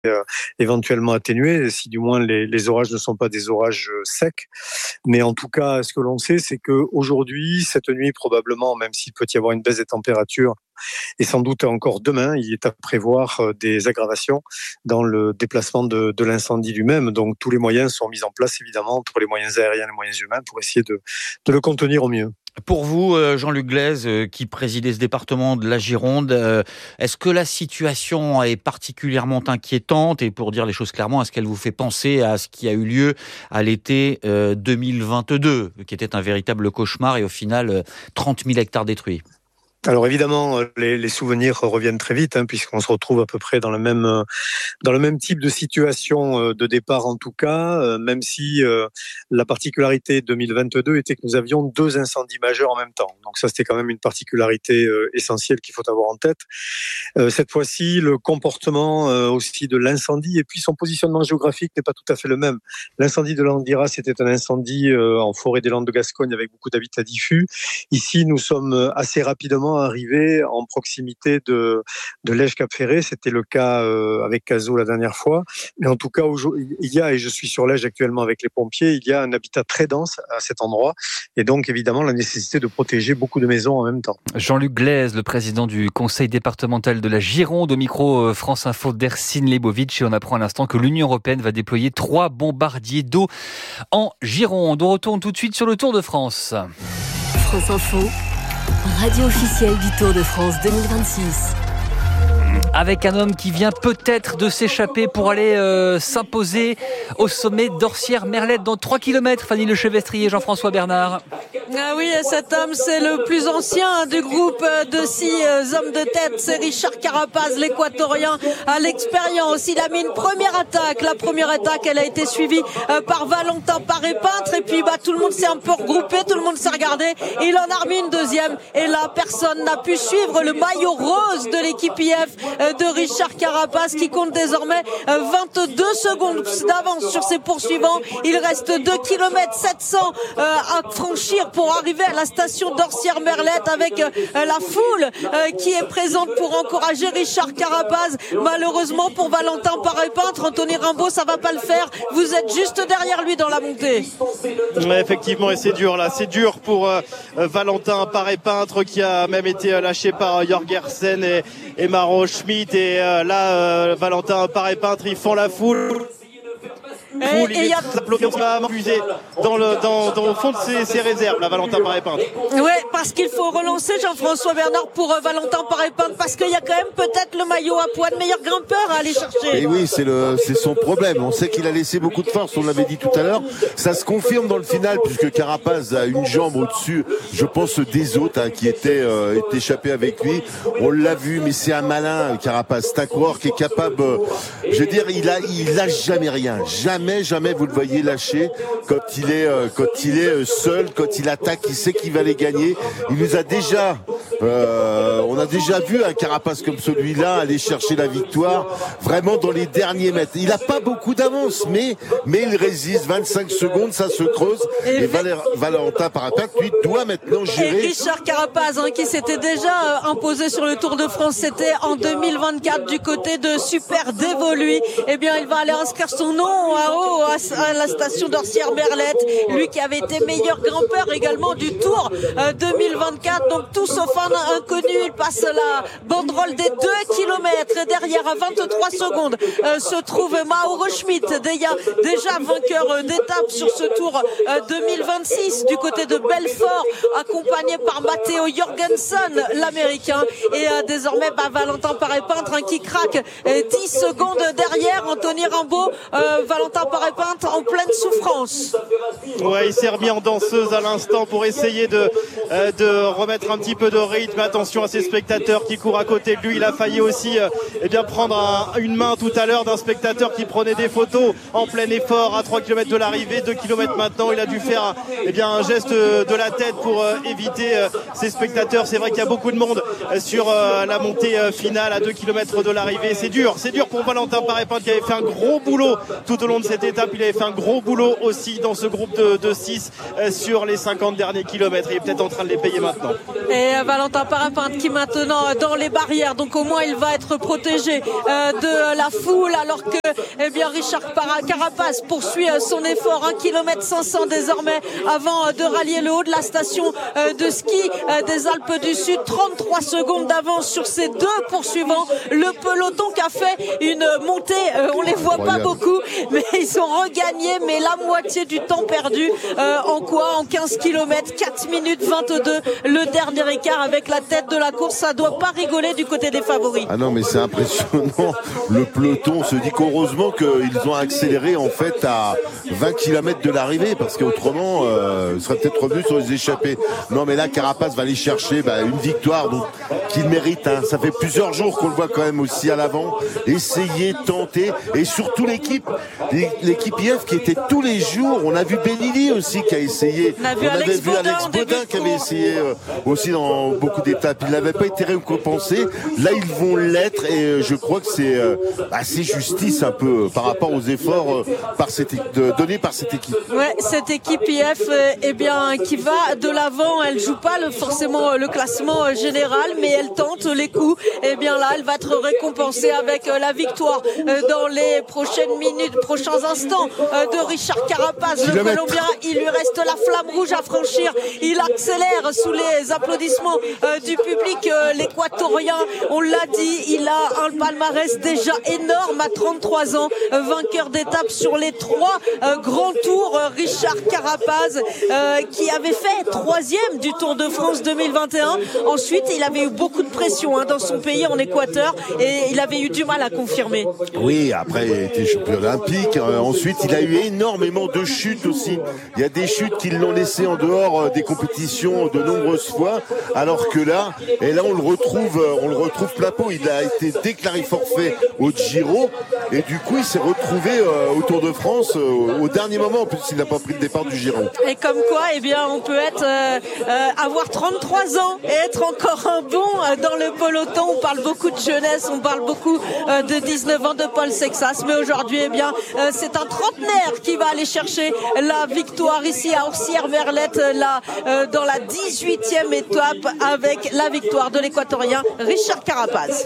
éventuellement atténuer, si du moins les orages ne sont pas des orages secs. Mais en tout cas, ce que l'on sait, c'est qu'aujourd'hui, cette nuit, probablement, même s'il peut y avoir une baisse des températures, et sans doute encore demain, il est à prévoir des aggravations dans le déplacement de l'incendie lui-même. Donc tous les moyens sont mis en place, évidemment, pour les moyens aériens et les moyens humains, pour essayer de le contenir au mieux. Pour vous, Jean-Luc Glaise, qui présidez ce département de la Gironde, est-ce que la situation est particulièrement inquiétante ? Et pour dire les choses clairement, est-ce qu'elle vous fait penser à ce qui a eu lieu à l'été 2022, qui était un véritable cauchemar et au final 30 000 hectares détruits ? Alors évidemment, les souvenirs reviennent très vite, puisqu'on se retrouve à peu près dans le même type de situation de départ en tout cas, même si la particularité 2022 était que nous avions 2 incendies majeurs en même temps. Donc ça, c'était quand même une particularité essentielle qu'il faut avoir en tête. Cette fois-ci, le comportement aussi de l'incendie et puis son positionnement géographique n'est pas tout à fait le même. L'incendie de l'Andiras, c'était un incendie en forêt des Landes de Gascogne avec beaucoup d'habitats diffus. Ici, nous sommes assez rapidement arrivé en proximité de Lège-Cap-Ferré. C'était le cas avec Cazaux la dernière fois. Mais en tout cas, il y a, et je suis sur Lège actuellement avec les pompiers, il y a un habitat très dense à cet endroit. Et donc, évidemment, la nécessité de protéger beaucoup de maisons en même temps. Jean-Luc Glaise, le président du conseil départemental de la Gironde, au micro France Info d'Ercine Lebovitch. Et on apprend à l'instant que l'Union européenne va déployer 3 bombardiers d'eau en Gironde. On retourne tout de suite sur le Tour de France. France Info, radio officielle du Tour de France 2026. Avec un homme qui vient peut-être de s'échapper pour aller s'imposer au sommet d'Orsières-Merlette dans 3 km. Fanny Lechevestrier, Jean-François Bernard. Ah oui, cet homme, c'est le plus ancien du groupe de 6 hommes de tête. C'est Richard Carapaz, l'Équatorien, à l'expérience. Il a mis une première attaque. La première attaque, elle a été suivie par Valentin Paré-Peintre. Et puis, tout le monde s'est un peu regroupé, tout le monde s'est regardé. Il en a remis une deuxième. Et là, personne n'a pu suivre le maillot rose de l'équipe IF de Richard Carapaz, qui compte désormais 22 secondes d'avance sur ses poursuivants. Il reste 2 km 700 à franchir pour arriver à la station d'Orsières-Merlette avec la foule qui est présente pour encourager Richard Carapaz. Malheureusement pour Valentin Paré-Peintre, Anthony Rimbaud, ça va pas le faire. Vous êtes juste derrière lui dans la montée. Ouais, effectivement, et c'est dur là. C'est dur pour Valentin Paré-Peintre qui a même été lâché par Jorgensen et Maro Schmidt. Et là, Valentin Paré-Peintre, ils font la foule. Il y a abusé au fond de ses réserves, là, Valentin Paré-Peintre. Ouais, parce qu'il faut relancer Jean-François Bernard pour Valentin Paré-Peintre, parce qu'il y a quand même peut-être le maillot à poids de meilleur grimpeur à aller chercher. Et oui, c'est son problème. On sait qu'il a laissé beaucoup de force, on l'avait dit tout à l'heure. Ça se confirme dans le final, puisque Carapaz a une jambe au-dessus, je pense, des autres qui étaient échappés avec lui. On l'a vu, mais c'est un malin, Carapaz. C'est un coureur qui est capable, je veux dire, il lâche jamais rien. Jamais vous le voyez lâcher quand il est seul, quand il attaque, il sait qu'il va les gagner. Il nous a déjà, on a déjà vu un Carapaz comme celui-là aller chercher la victoire vraiment dans les derniers mètres. Il a pas beaucoup d'avance, mais il résiste. 25 secondes, ça se creuse. Et Valentin Paré-Peintre, lui, doit maintenant gérer. Et Richard Carapaz, qui s'était déjà imposé sur le Tour de France, c'était en 2024 du côté de Super Devo, lui. Eh bien, il va aller inscrire son nom à la station d'Orsières-Merlette, lui qui avait été meilleur grimpeur également du Tour 2024. Donc tout sauf un inconnu, il passe la banderole des 2 km et derrière à 23 secondes se trouve Mauro Schmidt, déjà vainqueur d'étape sur ce Tour 2026 du côté de Belfort, accompagné par Matteo Jorgensen, l'américain, et désormais Valentin Paré-Peintre qui craque 10 secondes derrière Anthony Rimbaud. Valentin Paré-Peintre en pleine souffrance. Ouais, il s'est remis en danseuse à l'instant pour essayer de remettre un petit peu de rythme. Attention à ses spectateurs qui courent à côté de lui. Il a failli aussi prendre une main tout à l'heure d'un spectateur qui prenait des photos en plein effort à 3 km de l'arrivée, 2 km maintenant. Il a dû faire un geste de la tête pour éviter ses spectateurs. C'est vrai qu'il y a beaucoup de monde sur la montée finale à 2 km de l'arrivée. C'est dur pour Valentin Paré-Peintre qui avait fait un gros boulot tout au long de cette étape. Il avait fait un gros boulot aussi dans ce groupe de 6 sur les 50 derniers kilomètres. Il est peut-être en train de les payer maintenant. Et Valentin Valentin Parapinte qui maintenant dans les barrières, donc au moins il va être protégé de la foule, alors que Richard Carapace poursuit son effort. 1 km 500 désormais avant de rallier le haut de la station de ski des Alpes du Sud. 33 secondes d'avance sur ces deux poursuivants. Le peloton qui a fait une montée, on les voit pas beaucoup, mais ils ont regagné la moitié du temps perdu. En 15 km, 4 minutes 22, le dernier écart avec la tête de la course. Ça doit pas rigoler du côté des favoris. Ah non, mais c'est impressionnant. Le peloton, on se dit qu'heureusement qu'ils ont accéléré en fait à 20 km de l'arrivée, parce qu'autrement il serait peut-être revenu sur les échappées. Non, mais là Carapace va aller chercher une victoire donc qu'il mérite. Ça fait plusieurs jours qu'on le voit quand même aussi à l'avant, essayer, tenter, et surtout l'équipe IF qui était tous les jours. On a vu Benili aussi qui a essayé. On avait vu Alex Baudin qui avait essayé aussi dans beaucoup d'étapes. Il n'avait pas été récompensé. Là, ils vont l'être, et je crois que c'est justice un peu par rapport aux efforts donnés par cette équipe. Ouais, cette équipe IF, qui va de l'avant. Elle joue pas forcément le classement général, mais elle tente les coups. Là, elle va être récompensée avec la victoire dans les prochaines minutes, prochains instants de Richard Carapace. Le Colombien, il lui reste la flamme rouge à franchir. Il accélère sous les applaudissements du public. L'Équatorien, on l'a dit, il a un palmarès déjà énorme à 33 ans, vainqueur d'étape sur les 3 grands tours. Richard Carapace qui avait fait 3e du Tour de France 2021. Ensuite, il avait eu beaucoup de pression dans son pays, en Équateur, et il avait eu du mal à confirmer. Oui, après il était champion olympique. Ensuite, il a eu énormément de chutes aussi. Il y a des chutes qui l'ont laissé en dehors des compétitions de nombreuses fois, alors que là, on le retrouve plein pot. Il a été déclaré forfait au Giro, et du coup il s'est retrouvé au Tour de France au dernier moment. En plus, il n'a pas pris le départ du Giro. Et comme quoi, on peut avoir 33 ans et être encore un bon dans le peloton. On parle beaucoup de jeunesse, on parle beaucoup de 19 ans de Paul Sexas, mais aujourd'hui, c'est un trentenaire qui va aller chercher la victoire ici à Orsières-Merlette, dans la 18e étape, avec la victoire de l'Équatorien Richard Carapace.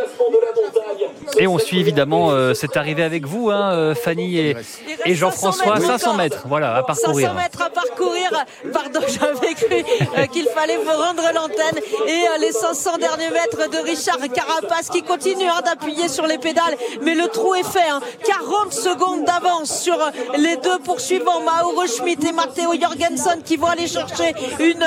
Et on suit évidemment cette arrivée avec vous, Fanny et Jean-François. 500 mètres, voilà, à parcourir. 500 mètres à parcourir. Pardon, j'avais cru qu'il fallait me rendre l'antenne. Et les 500 derniers mètres de Richard Carapace qui continue d'appuyer sur les pédales. Mais le trou est fait. 40 secondes d'avance sur les deux poursuivants, Mauro Schmidt et Matteo Jorgensen, qui vont aller chercher une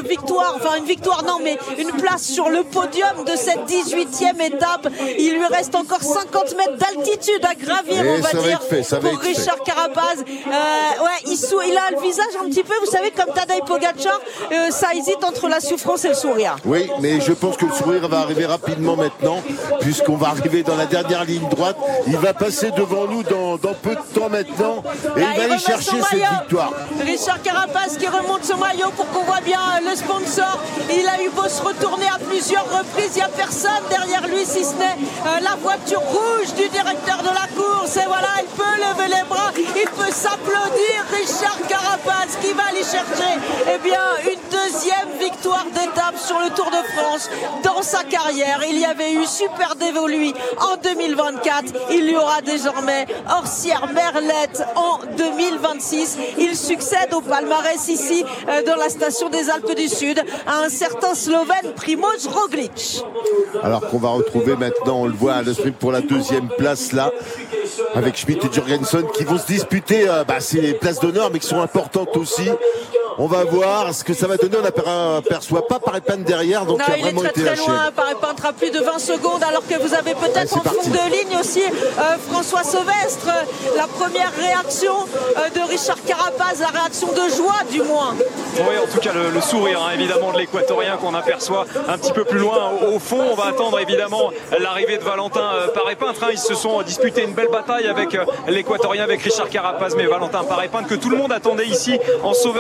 place sur le podium de cette 18e étape. Il lui reste encore 50 mètres d'altitude à gravir, on va dire, pour Richard Carapace. Il a le visage un petit peu, vous savez, comme Tadej Pogačar, ça hésite entre la souffrance et le sourire. Oui, mais je pense que le sourire va arriver rapidement maintenant, puisqu'on va arriver dans la dernière ligne droite. Il va passer devant nous dans peu de temps maintenant, et il va aller chercher cette victoire. Richard Carapace qui remonte son maillot pour qu'on voit bien le sponsor. Il a eu beau se retourner à plusieurs reprises, il n'y a personne derrière lui, si ce n'est la voiture rouge du directeur de la course. Et voilà, il peut lever les bras, il peut s'applaudir. Richard Carapace qui va aller chercher une deuxième victoire d'étape sur le Tour de France dans sa carrière. Il y avait eu Super Dévoluy en 2024, il y aura désormais Orsières-Merlette en 2026. Il succède au palmarès ici dans la station des Alpes du Sud à un certain Slovène Primož Roglič. Alors qu'on va retrouver maintenant, on le voit à le sprint pour la deuxième place là, avec Schmidt et Jorgensen qui vont se disputer ces places d'honneur, mais qui sont importantes aussi. On va voir ce que ça va donner. On n'aperçoit pas Parepin derrière, donc il a vraiment été lâché. Il est très loin. Parepin à plus de 20 secondes, alors que vous avez peut-être en fond de ligne aussi François Sauvestre. La première réaction de Richard Carapace, la réaction de joie du moins. Oui, en tout cas le sourire évidemment de l'Équatorien qu'on aperçoit un petit peu plus loin au fond. On va attendre évidemment l'arrivée de Valentin Parepintre. Ils se sont disputés une belle bataille avec l'Équatorien, avec Richard Carapace, mais Valentin Parepintre que tout le monde attendait ici en sauveur national.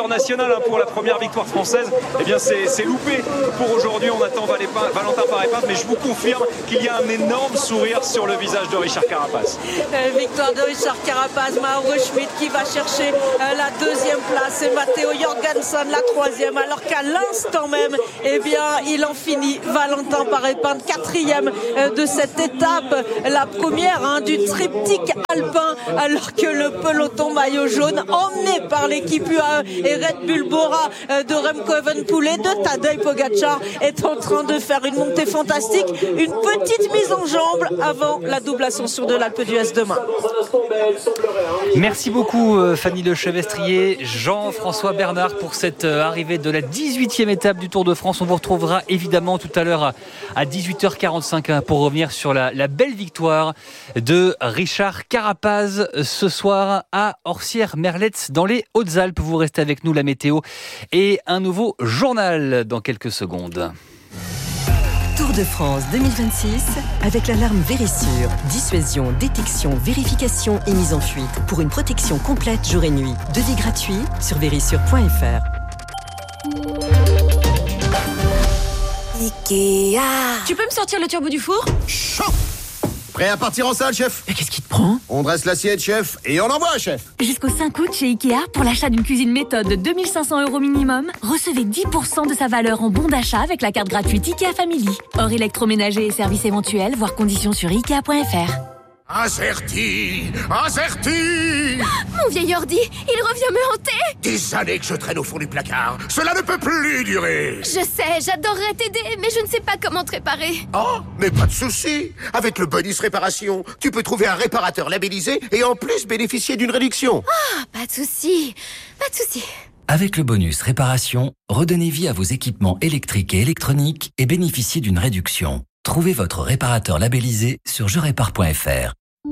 final pour la première victoire française, eh bien c'est loupé pour aujourd'hui. On attend Valentin Paré-Peintre, mais je vous confirme qu'il y a un énorme sourire sur le visage de Richard Carapaz. Victoire de Richard Carapaz, Mauro Schmid qui va chercher la deuxième place et Matteo Jorgensen la troisième, alors qu'à l'instant même, eh bien, il en finit Valentin Paré-Peintre, quatrième de cette étape, la première du triptyque alpin, alors que le peloton maillot jaune, emmené par l'équipe UAE et Red Bull Bora de Remco Evenepoel et de Tadej Pogačar, est en train de faire une montée fantastique, une petite mise en jambe avant la double ascension de l'Alpe d'Huez demain. Merci beaucoup Fanny Lechevestrier, Jean-François Bernard pour cette arrivée de la 18e étape du Tour de France. On vous retrouvera évidemment tout à l'heure à 18h45 pour revenir sur la belle victoire de Richard Carapaz ce soir à Orsières-Merlette dans les Hautes-Alpes. Vous restez avec nous, la météo et un nouveau journal dans quelques secondes. Tour de France 2026 avec l'alarme Vérissure. Dissuasion, détection, vérification et mise en fuite pour une protection complète jour et nuit. Devis gratuit sur vérissure.fr. Ikea. Tu peux me sortir le turbo du four ? Chaud. Prêt à partir en salle, chef ? Mais qu'est-ce qui te prend ? On dresse l'assiette, chef, et on envoie, chef. Jusqu'au 5 août chez Ikea, pour l'achat d'une cuisine méthode de 2500 € minimum, recevez 10% de sa valeur en bon d'achat avec la carte gratuite Ikea Family. Hors électroménager et services éventuels, voir conditions sur Ikea.fr. Incerti. Mon vieil ordi, il revient me hanter. Des années que je traîne au fond du placard. Cela ne peut plus durer. Je sais, j'adorerais t'aider, mais je ne sais pas comment te réparer. Oh, mais pas de souci. Avec le bonus réparation, tu peux trouver un réparateur labellisé et en plus bénéficier d'une réduction. Ah, pas de souci. Avec le bonus réparation, redonnez vie à vos équipements électriques et électroniques et bénéficiez d'une réduction. Trouvez votre réparateur labellisé sur jerépare.fr.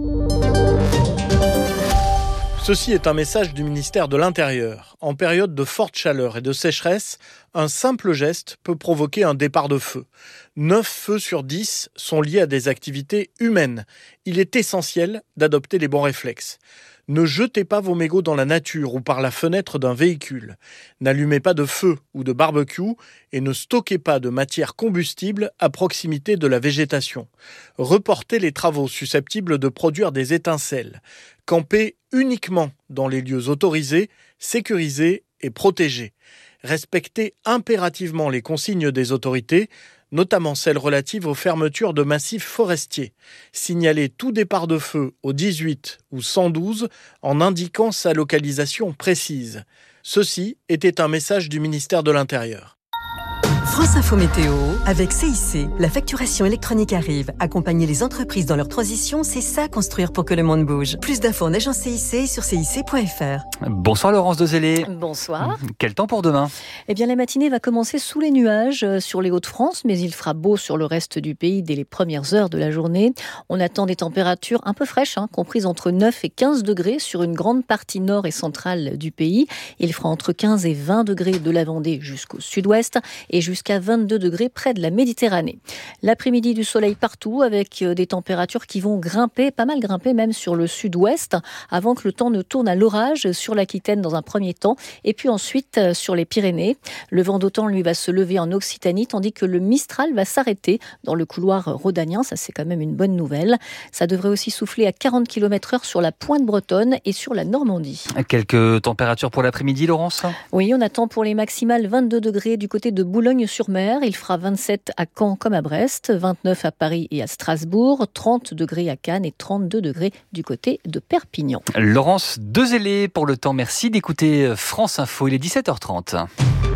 Ceci est un message du ministère de l'Intérieur. En période de forte chaleur et de sécheresse, un simple geste peut provoquer un départ de feu. 9 feux sur 10 sont liés à des activités humaines. Il est essentiel d'adopter les bons réflexes. Ne jetez pas vos mégots dans la nature ou par la fenêtre d'un véhicule. N'allumez pas de feu ou de barbecue et ne stockez pas de matière combustible à proximité de la végétation. Reportez les travaux susceptibles de produire des étincelles. Campez uniquement dans les lieux autorisés, sécurisés et protégés. Respectez impérativement les consignes des autorités, notamment celles relatives aux fermetures de massifs forestiers. Signalez tout départ de feu au 18 ou 112 en indiquant sa localisation précise. Ceci était un message du ministère de l'Intérieur. France Info Météo avec CIC. La facturation électronique arrive. Accompagner les entreprises dans leur transition, c'est ça construire pour que le monde bouge. Plus d'infos en agence CIC et sur cic.fr. Bonsoir Laurence Dezellé. Bonsoir. Quel temps pour demain ? Eh bien la matinée va commencer sous les nuages sur les Hauts-de-France, mais il fera beau sur le reste du pays dès les premières heures de la journée. On attend des températures un peu fraîches, comprises entre 9 et 15 degrés sur une grande partie nord et centrale du pays. Il fera entre 15 et 20 degrés de la Vendée jusqu'au sud-ouest et jusqu'à 22 degrés près de la Méditerranée. L'après-midi, du soleil partout avec des températures qui vont grimper, pas mal grimper même sur le sud-ouest, avant que le temps ne tourne à l'orage sur l'Aquitaine dans un premier temps, et puis ensuite sur les Pyrénées. Le vent d'automne, lui, va se lever en Occitanie, tandis que le Mistral va s'arrêter dans le couloir rhodanien. Ça, c'est quand même une bonne nouvelle. Ça devrait aussi souffler à 40 km/h sur la pointe bretonne et sur la Normandie. Quelques températures pour l'après-midi, Laurence ? Oui, on attend pour les maximales 22 degrés du côté de Boulogne-sur-Mer. Il fera 27 à Caen comme à Brest, 29 à Paris et à Strasbourg, 30 degrés à Cannes et 32 degrés du côté de Perpignan. Laurence Dezellé pour le temps. Merci d'écouter France Info. Il est 17h30.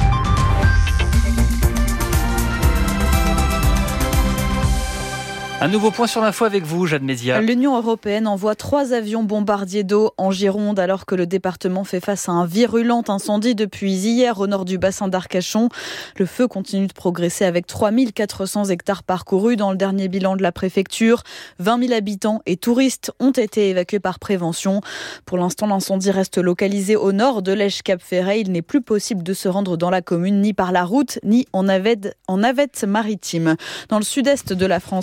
Un nouveau point sur l'info avec vous, Jeanne Mézia. L'Union européenne envoie 3 avions bombardiers d'eau en Gironde alors que le département fait face à un virulent incendie depuis hier au nord du bassin d'Arcachon. Le feu continue de progresser avec 3400 hectares parcourus dans le dernier bilan de la préfecture. 20 000 habitants et touristes ont été évacués par prévention. Pour l'instant, l'incendie reste localisé au nord de Lèche-Cap-Ferret. Il n'est plus possible de se rendre dans la commune ni par la route ni en navette maritime. Dans le sud-est de la France, là aussi,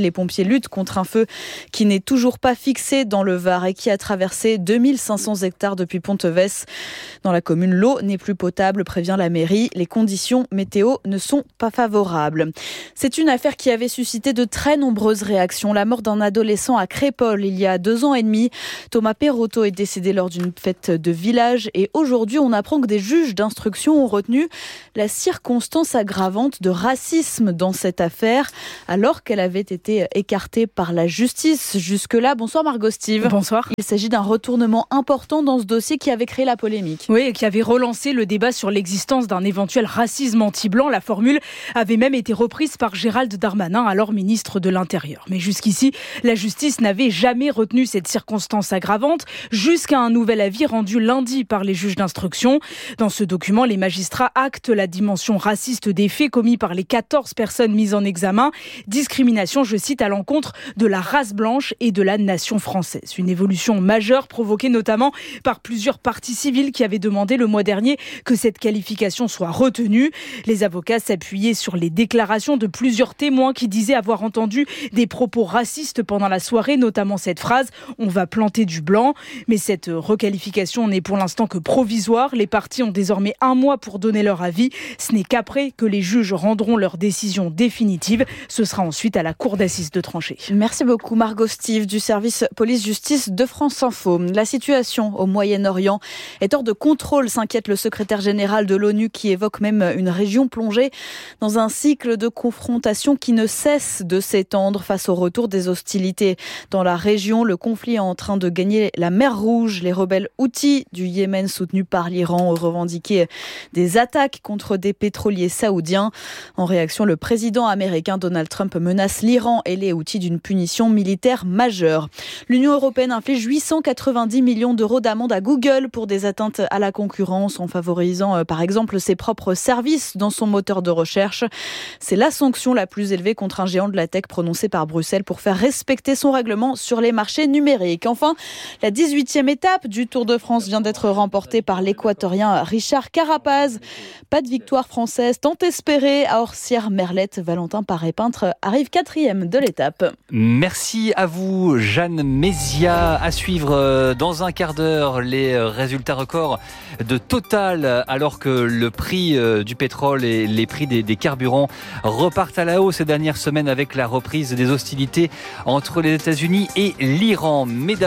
les pompiers luttent contre un feu qui n'est toujours pas fixé dans le Var et qui a traversé 2500 hectares depuis Ponteves. Dans la commune, l'eau n'est plus potable, prévient la mairie. Les conditions météo ne sont pas favorables. C'est une affaire qui avait suscité de très nombreuses réactions. La mort d'un adolescent à Crépol il y a 2 ans et demi. Thomas Perotto est décédé lors d'une fête de village et aujourd'hui on apprend que des juges d'instruction ont retenu la circonstance aggravante de racisme dans cette affaire alors qu'elle avait été écartée par la justice jusque-là. Bonsoir Margot Steve. Bonsoir. Il s'agit d'un retournement important dans ce dossier qui avait créé la polémique. Oui, et qui avait relancé le débat sur l'existence d'un éventuel racisme anti-blanc. La formule avait même été reprise par Gérald Darmanin, alors ministre de l'Intérieur. Mais jusqu'ici, la justice n'avait jamais retenu cette circonstance aggravante jusqu'à un nouvel avis rendu lundi par les juges d'instruction. Dans ce document, les magistrats actent la dimension raciste des faits commis par les 14 personnes mises en examen. Discrimination, je cite, à l'encontre de la race blanche et de la nation française. Une évolution majeure provoquée notamment par plusieurs parties civiles qui avaient demandé le mois dernier que cette qualification soit retenue. Les avocats s'appuyaient sur les déclarations de plusieurs témoins qui disaient avoir entendu des propos racistes pendant la soirée, notamment cette phrase « on va planter du blanc ». Mais cette requalification n'est pour l'instant que provisoire. Les parties ont désormais 1 mois pour donner leur avis. Ce n'est qu'après que les juges rendront leur décision définitive. Ce sera ensuite à la cour d'assises de trancher. Merci beaucoup Margot Steve du service police-justice de France Info. La situation au Moyen-Orient est hors de contrôle, s'inquiète le secrétaire général de l'ONU qui évoque même une région plongée dans un cycle de confrontation qui ne cesse de s'étendre face au retour des hostilités. Dans la région, le conflit est en train de gagner la mer Rouge. Les rebelles Houthis du Yémen soutenus par l'Iran ont revendiqué des attaques contre des pétroliers saoudiens. En réaction, le président américain Donald Trump menace l'Iran et les Houthis d'une punition militaire majeure. L'Union européenne inflige 890 millions d'euros d'amende à Google pour des atteintes à la concurrence en favorisant par exemple ses propres services dans son moteur de recherche. C'est la sanction la plus élevée contre un géant de la tech prononcée par Bruxelles pour faire respecter son règlement sur les marchés numériques. Enfin, la 18e étape du Tour de France vient d'être remportée par l'Équatorien Richard Carapaz. Pas de victoire française tant espérée à Orsières-Merlette. Valentin Paré-Peintre arrive 4e de l'étape. Merci à vous, Jeanne Mézia. À suivre dans un quart d'heure les résultats records de Total, alors que le prix du pétrole et les prix des carburants repartent à la hausse ces dernières semaines avec la reprise des hostilités entre les États-Unis et l'Iran. Mais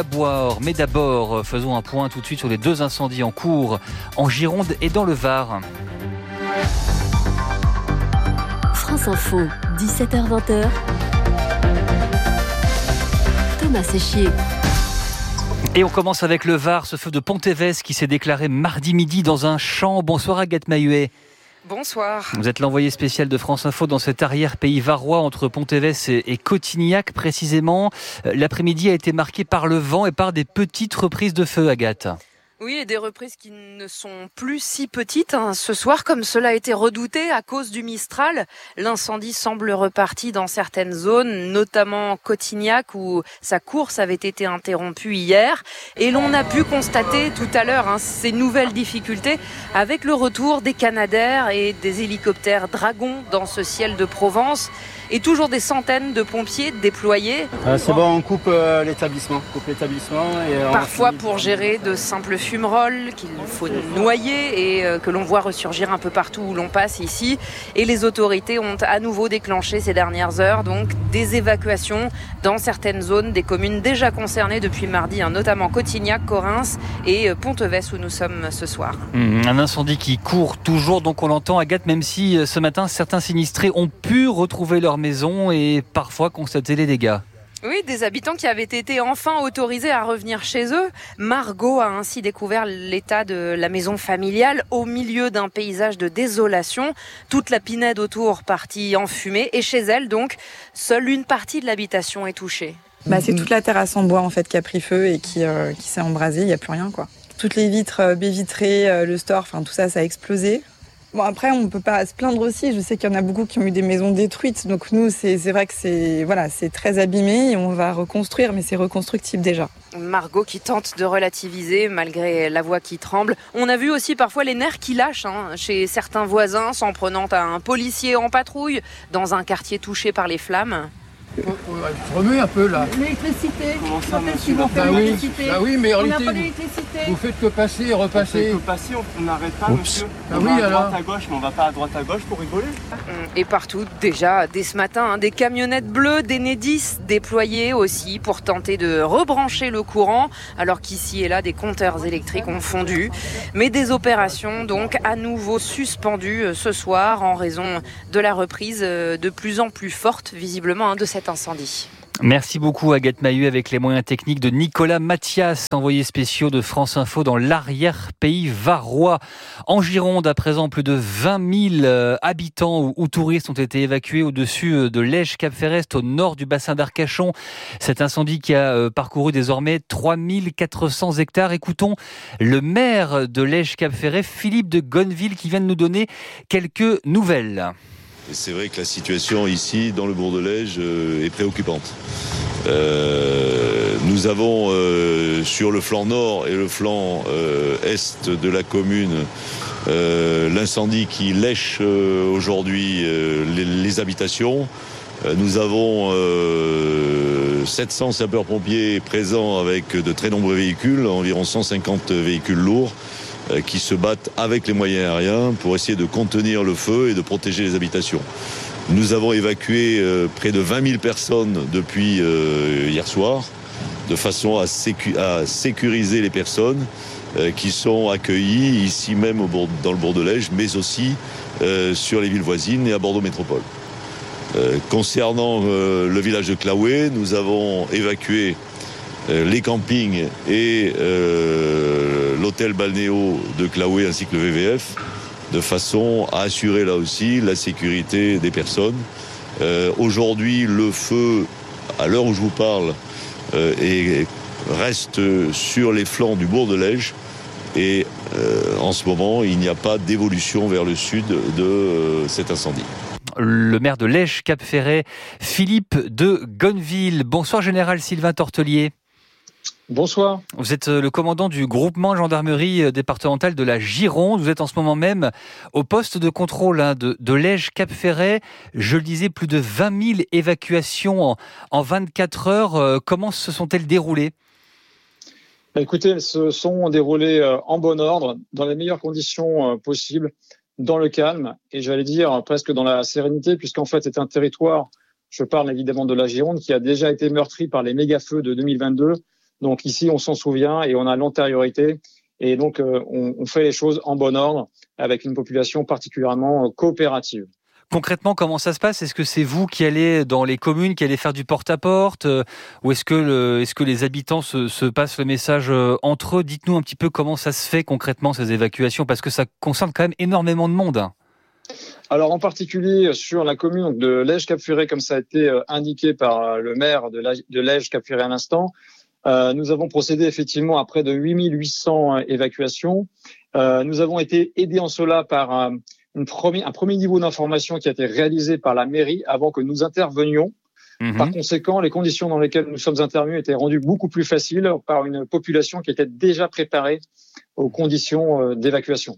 d'abord, faisons un point tout de suite sur les 2 incendies en cours en Gironde et dans le Var. France Info, 17h-20h. Thomas Séchier. Et on commence avec le Var, ce feu de Ponteves qui s'est déclaré mardi midi dans un champ. Bonsoir Agathe Mahuet. Bonsoir. Vous êtes l'envoyé spécial de France Info dans cet arrière-pays varois entre Ponteves et Cotignac précisément. L'après-midi a été marqué par le vent et par des petites reprises de feu, Agathe. Oui, et des reprises qui ne sont plus si petites. Ce soir, comme cela a été redouté à cause du Mistral, l'incendie semble reparti dans certaines zones, notamment Cotignac, où sa course avait été interrompue hier. Et l'on a pu constater tout à l'heure ces nouvelles difficultés avec le retour des Canadair et des hélicoptères Dragon dans ce ciel de Provence. Et toujours des centaines de pompiers déployés. C'est bon, on coupe l'établissement. Parfois pour gérer de simples fumerolles qu'il faut noyer et que l'on voit ressurgir un peu partout où l'on passe ici. Et les autorités ont à nouveau déclenché ces dernières heures donc des évacuations dans certaines zones des communes déjà concernées depuis mardi, notamment Cotignac, Correns et Ponteves où nous sommes ce soir. Un incendie qui court toujours, donc on l'entend Agathe, même si ce matin certains sinistrés ont pu retrouver leur maison et parfois constater les dégâts. Oui, des habitants qui avaient été enfin autorisés à revenir chez eux. Margot a ainsi découvert l'état de la maison familiale au milieu d'un paysage de désolation. Toute la pinède autour partie en fumée et chez elle donc, seule une partie de l'habitation est touchée. C'est toute la terrasse en bois en fait qui a pris feu et qui s'est embrasée, il n'y a plus rien quoi. Toutes les vitres baies vitrées, le store, tout ça a explosé. Bon après on peut pas se plaindre aussi, je sais qu'il y en a beaucoup qui ont eu des maisons détruites, donc nous c'est vrai que c'est très abîmé et on va reconstruire, mais c'est reconstructible déjà. Margot qui tente de relativiser malgré la voix qui tremble. On a vu aussi parfois les nerfs qui lâchent chez certains voisins, s'en prenant à un policier en patrouille dans un quartier touché par les flammes. se remet un peu là. L'électricité, Comment ça, qu'ils vont faire l'électricité. Bah oui, mais en on n'a réalité, pas d'électricité. vous faites que passer et repasser. On peut passer, on n'arrête pas, monsieur. Ah On oui, va à alors. droite à gauche, mais on va pas à droite à gauche pour rigoler. Et partout, déjà, dès ce matin, des camionnettes bleues, des Nedis déployées aussi pour tenter de rebrancher le courant, alors qu'ici et là, des compteurs électriques ont fondu. Mais des opérations, donc, à nouveau suspendues ce soir en raison de la reprise de plus en plus forte, visiblement, de cet incendie. Merci beaucoup Agathe Mahut avec les moyens techniques de Nicolas Mathias, envoyé spéciaux de France Info dans l'arrière-pays varois. En Gironde, à présent, plus de 20 000 habitants ou touristes ont été évacués au-dessus de Lège-Cap-Ferret, au nord du bassin d'Arcachon. Cet incendie qui a parcouru désormais 3400 hectares. Écoutons le maire de Lège-Cap-Ferret, Philippe de Gonneville, qui vient de nous donner quelques nouvelles. Et c'est vrai que la situation ici, dans le bourg de Lège, est préoccupante. Nous avons sur le flanc nord et le flanc est de la commune l'incendie qui lèche aujourd'hui les habitations. Nous avons 700 sapeurs-pompiers présents avec de très nombreux véhicules, environ 150 véhicules lourds, qui se battent avec les moyens aériens pour essayer de contenir le feu et de protéger les habitations. Nous avons évacué près de 20 000 personnes depuis hier soir, de façon à sécuriser les personnes qui sont accueillies ici même dans le bourg de Lège, mais aussi sur les villes voisines et à Bordeaux Métropole. Concernant le village de Claouet, nous avons évacué les campings et l'hôtel balnéo de Claouet ainsi que le VVF, de façon à assurer là aussi la sécurité des personnes. Aujourd'hui, le feu, à l'heure où je vous parle, reste sur les flancs du bourg de Lège et en ce moment, il n'y a pas d'évolution vers le sud de cet incendie. Le maire de Lège-Cap-Ferret, Philippe de Gonneville. Bonsoir, général Sylvain Tortelier. Bonsoir. Vous êtes le commandant du groupement gendarmerie départementale de la Gironde. Vous êtes en ce moment même au poste de contrôle de Lège-Cap-Ferret. Je le disais, plus de 20 000 évacuations en 24 heures. Comment se sont-elles déroulées ? Écoutez, elles se sont déroulées en bon ordre, dans les meilleures conditions possibles, dans le calme et j'allais dire presque dans la sérénité, puisqu'en fait c'est un territoire, je parle évidemment de la Gironde, qui a déjà été meurtri par les méga-feux de 2022. Donc ici, on s'en souvient et on a l'antériorité. Et donc, on fait les choses en bon ordre avec une population particulièrement coopérative. Concrètement, comment ça se passe ? Est-ce que c'est vous qui allez dans les communes, qui allez faire du porte-à-porte ? Ou est-ce que les habitants se passent le message entre eux ? Dites-nous un petit peu comment ça se fait concrètement, ces évacuations, parce que ça concerne quand même énormément de monde. Alors en particulier sur la commune de Lège-Cap-Ferret, comme ça a été indiqué par le maire de Lège-Cap-Ferret à l'instant, nous avons procédé effectivement à près de 8800 évacuations. Nous avons été aidés en cela par un premier niveau d'information qui a été réalisé par la mairie avant que nous intervenions. Par conséquent, les conditions dans lesquelles nous sommes intervenus étaient rendues beaucoup plus faciles par une population qui était déjà préparée aux conditions d'évacuation.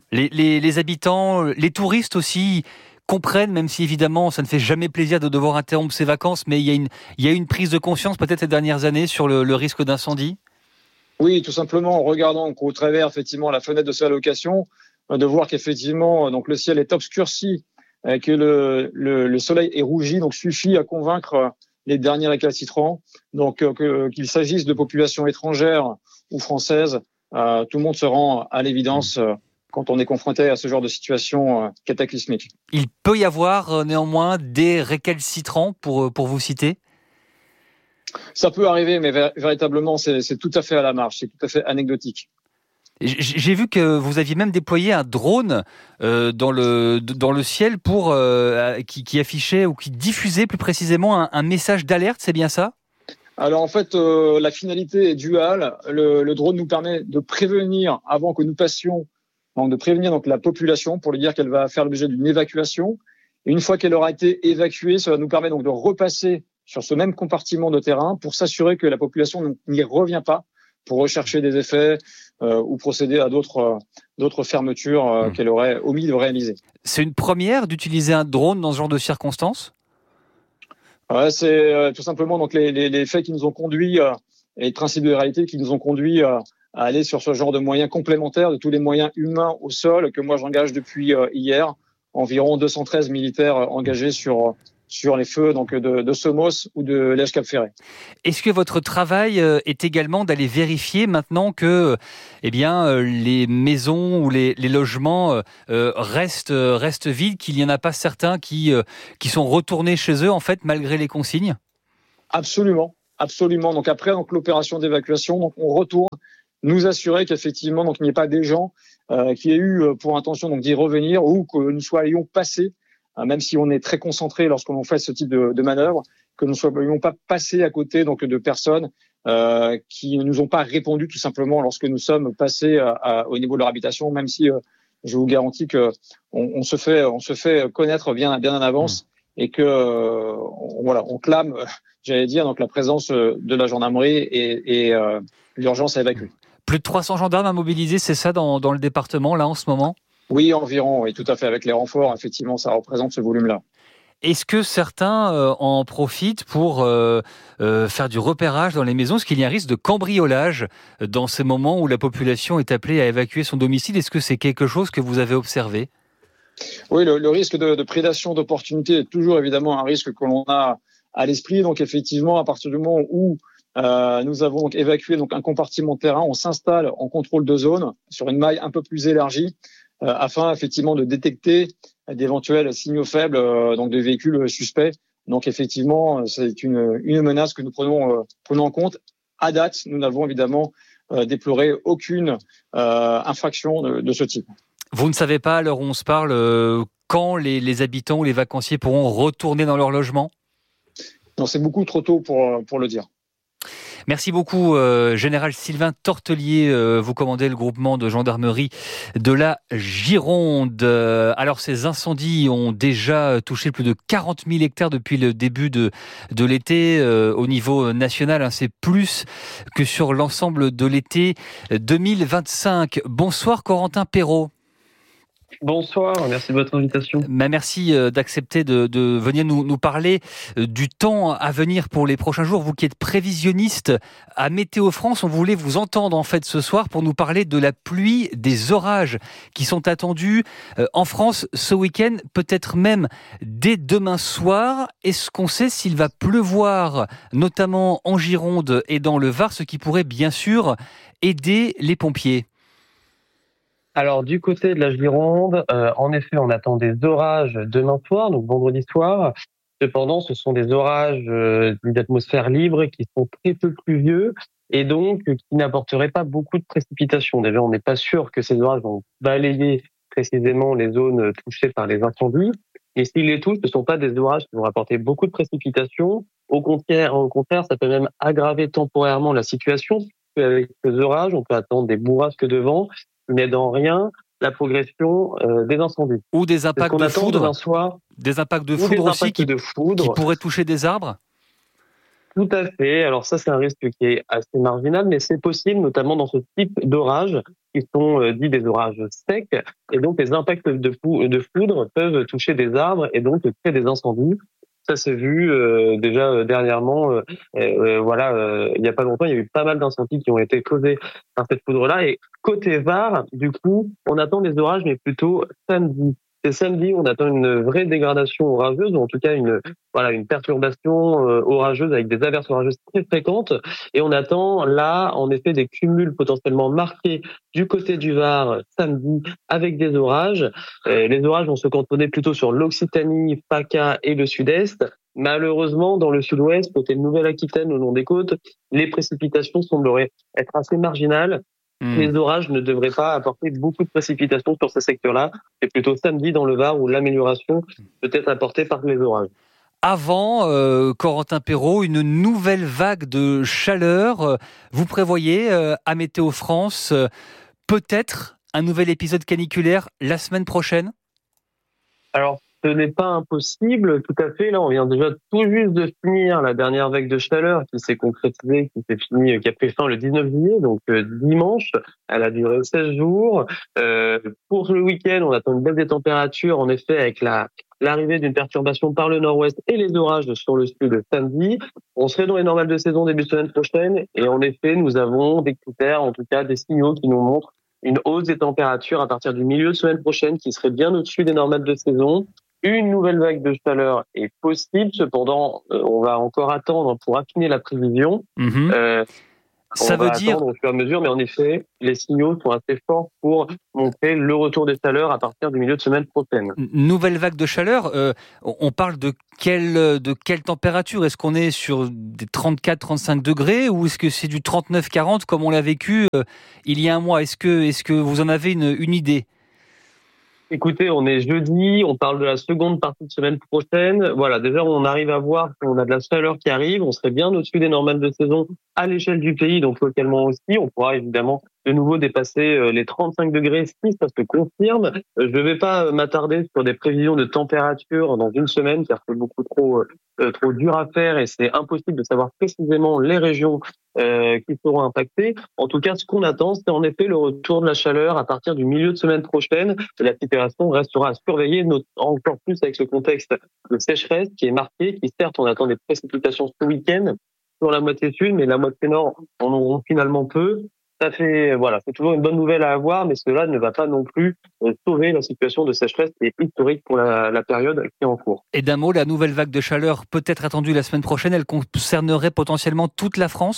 Les habitants, les touristes aussi comprennent, même si évidemment ça ne fait jamais plaisir de devoir interrompre ses vacances, mais il y a une prise de conscience peut-être ces dernières années sur le risque d'incendie ? Oui, tout simplement en regardant au travers effectivement la fenêtre de sa location, de voir qu'effectivement donc le ciel est obscurci, que le soleil est rougi, donc suffit à convaincre les derniers récalcitrants. Donc qu'il s'agisse de populations étrangères ou françaises, tout le monde se rend à l'évidence quand on est confronté à ce genre de situation cataclysmique. Il peut y avoir néanmoins des récalcitrants, pour vous citer ? Ça peut arriver, mais véritablement, c'est tout à fait à la marge, c'est tout à fait anecdotique. J'ai vu que vous aviez même déployé un drone dans le ciel pour qui affichait ou qui diffusait plus précisément un message d'alerte, c'est bien ça ? Alors en fait, la finalité est duale. Le drone nous permet de prévenir avant que nous passions, donc de prévenir donc la population pour lui dire qu'elle va faire l'objet d'une évacuation. Et une fois qu'elle aura été évacuée, cela nous permet donc de repasser sur ce même compartiment de terrain pour s'assurer que la population n'y revient pas pour rechercher des effets ou procéder à d'autres fermetures qu'elle aurait omis de réaliser. C'est une première d'utiliser un drone dans ce genre de circonstances ? Ouais, c'est tout simplement donc les faits qui nous ont conduits, les principes de réalité qui nous ont conduits à aller sur ce genre de moyens complémentaires de tous les moyens humains au sol que moi j'engage depuis hier. Environ 213 militaires engagés sur les feux donc de Somos ou de Lège-Cap-Ferret. Est-ce que votre travail est également d'aller vérifier maintenant que les maisons ou les logements restent vides, qu'il n'y en a pas certains qui sont retournés chez eux en fait malgré les consignes ? Absolument. Donc après l'opération d'évacuation, donc on retourne nous assurer qu'effectivement donc il n'y ait pas des gens qui aient eu pour intention donc d'y revenir ou que nous soyons passés, même si on est très concentré lorsqu'on fait ce type de manœuvre, que nous ne soyons pas passés à côté donc de personnes qui ne nous ont pas répondu tout simplement lorsque nous sommes passés au niveau de leur habitation, même si je vous garantis que on se fait connaître bien en avance et que on clame, j'allais dire donc la présence de la gendarmerie et l'urgence à évacuer. Plus de 300 gendarmes à mobiliser, c'est ça dans le département là en ce moment ? Oui, environ, et tout à fait. Avec les renforts, effectivement, ça représente ce volume-là. Est-ce que certains en profitent pour faire du repérage dans les maisons ? Est-ce qu'il y a un risque de cambriolage dans ces moments où la population est appelée à évacuer son domicile ? Est-ce que c'est quelque chose que vous avez observé ? Oui, le risque de prédation d'opportunité est toujours évidemment un risque que l'on a à l'esprit. Donc effectivement, à partir du moment où nous avons donc évacué donc un compartiment de terrain, on s'installe en contrôle de zone sur une maille un peu plus élargie afin effectivement de détecter d'éventuels signaux faibles donc de véhicules suspects. Donc effectivement, c'est une menace que nous prenons en compte. À date, nous n'avons évidemment déploré aucune infraction de ce type. Vous ne savez pas, à l'heure où on se parle, quand les habitants ou les vacanciers pourront retourner dans leur logement ? Non, c'est beaucoup trop tôt pour le dire. Merci beaucoup, Général Sylvain Tortelier. Vous commandez le groupement de gendarmerie de la Gironde. Alors, ces incendies ont déjà touché plus de 40 000 hectares depuis le début de l'été. Au niveau national, c'est plus que sur l'ensemble de l'été 2025. Bonsoir, Corentin Perrault. Bonsoir, merci de votre invitation. Merci d'accepter de venir nous parler du temps à venir pour les prochains jours. Vous qui êtes prévisionniste à Météo France, on voulait vous entendre en fait ce soir pour nous parler de la pluie, des orages qui sont attendus en France ce week-end, peut-être même dès demain soir. Est-ce qu'on sait s'il va pleuvoir, notamment en Gironde et dans le Var, ce qui pourrait bien sûr aider les pompiers ? Alors, du côté de la Gironde, en effet, on attend des orages demain soir, donc vendredi soir. Cependant, ce sont des orages d'atmosphère libre qui sont très peu pluvieux et donc qui n'apporteraient pas beaucoup de précipitations. Déjà, on n'est pas sûr que ces orages vont balayer précisément les zones touchées par les incendies. Et s'ils les touchent, ce ne sont pas des orages qui vont apporter beaucoup de précipitations. Au contraire, ça peut même aggraver temporairement la situation. Avec ces orages, on peut attendre des bourrasques de vent qui n'aident en rien la progression des incendies. Ou des impacts de foudre. Des impacts de foudre aussi qui pourraient toucher des arbres. Tout à fait. Alors ça, c'est un risque qui est assez marginal, mais c'est possible, notamment dans ce type d'orages, qui sont dits des orages secs. Et donc, les impacts de foudre peuvent toucher des arbres et donc créer des incendies. Ça s'est vu déjà dernièrement. Il y a pas longtemps, il y a eu pas mal d'incendies qui ont été causés par cette foudre-là. Et côté Var, du coup, on attend des orages, mais plutôt samedi. C'est samedi, on attend une vraie dégradation orageuse, ou en tout cas une perturbation orageuse avec des averses orageuses très fréquentes. Et on attend là, en effet, des cumuls potentiellement marqués du côté du Var samedi avec des orages. Les orages vont se cantonner plutôt sur l'Occitanie, PACA et le Sud-Est. Malheureusement, dans le Sud-Ouest, côté de Nouvelle-Aquitaine, au long des côtes, les précipitations sembleraient être assez marginales. Les orages ne devraient pas apporter beaucoup de précipitations sur ces secteurs-là. C'est plutôt samedi dans le Var où l'amélioration peut être apportée par les orages. Avant, Corentin Perrault, une nouvelle vague de chaleur. Vous prévoyez à Météo France peut-être un nouvel épisode caniculaire la semaine prochaine ? Alors, ce n'est pas impossible, tout à fait. Là, on vient déjà tout juste de finir la dernière vague de chaleur qui s'est concrétisée, qui a pris fin le 19 juillet, donc dimanche. Elle a duré 16 jours. Pour le week-end, on attend une baisse des températures, en effet, avec la l'arrivée d'une perturbation par le nord-ouest et les orages sur le sud samedi. On serait dans les normales de saison début de semaine prochaine et en effet, nous avons des critères, en tout cas des signaux qui nous montrent une hausse des températures à partir du milieu de semaine prochaine qui serait bien au-dessus des normales de saison. Une nouvelle vague de chaleur est possible, cependant, on va encore attendre pour affiner la prévision. Ça veut dire attendre au fur et à mesure, mais en effet, les signaux sont assez forts pour montrer le retour des chaleurs à partir du milieu de semaine prochaine. Nouvelle vague de chaleur, on parle de quelle température ? Est-ce qu'on est sur des 34-35 degrés ou est-ce que c'est du 39-40 comme on l'a vécu il y a un mois ? Est-ce que vous en avez une idée ? Écoutez, on est jeudi, on parle de la seconde partie de semaine prochaine. Voilà, déjà on arrive à voir qu'on a de la chaleur qui arrive, on serait bien au-dessus des normales de saison à l'échelle du pays, donc localement aussi. On pourra évidemment de nouveau dépasser les 35 degrés si ça se confirme. Je ne vais pas m'attarder sur des prévisions de température dans une semaine, car c'est beaucoup trop dur à faire et c'est impossible de savoir précisément les régions qui seront impactées. En tout cas, ce qu'on attend, c'est en effet le retour de la chaleur à partir du milieu de semaine prochaine. Et la situation restera à surveiller, encore plus avec ce contexte de sécheresse qui est marqué, qui certes, on attend des précipitations ce week-end sur la moitié sud, mais la moitié nord en auront finalement peu. Ça fait, voilà, c'est toujours une bonne nouvelle à avoir, mais cela ne va pas non plus sauver la situation de sécheresse qui est historique pour la période qui est en cours. Et d'un mot, la nouvelle vague de chaleur peut être attendue la semaine prochaine, elle concernerait potentiellement toute la France ?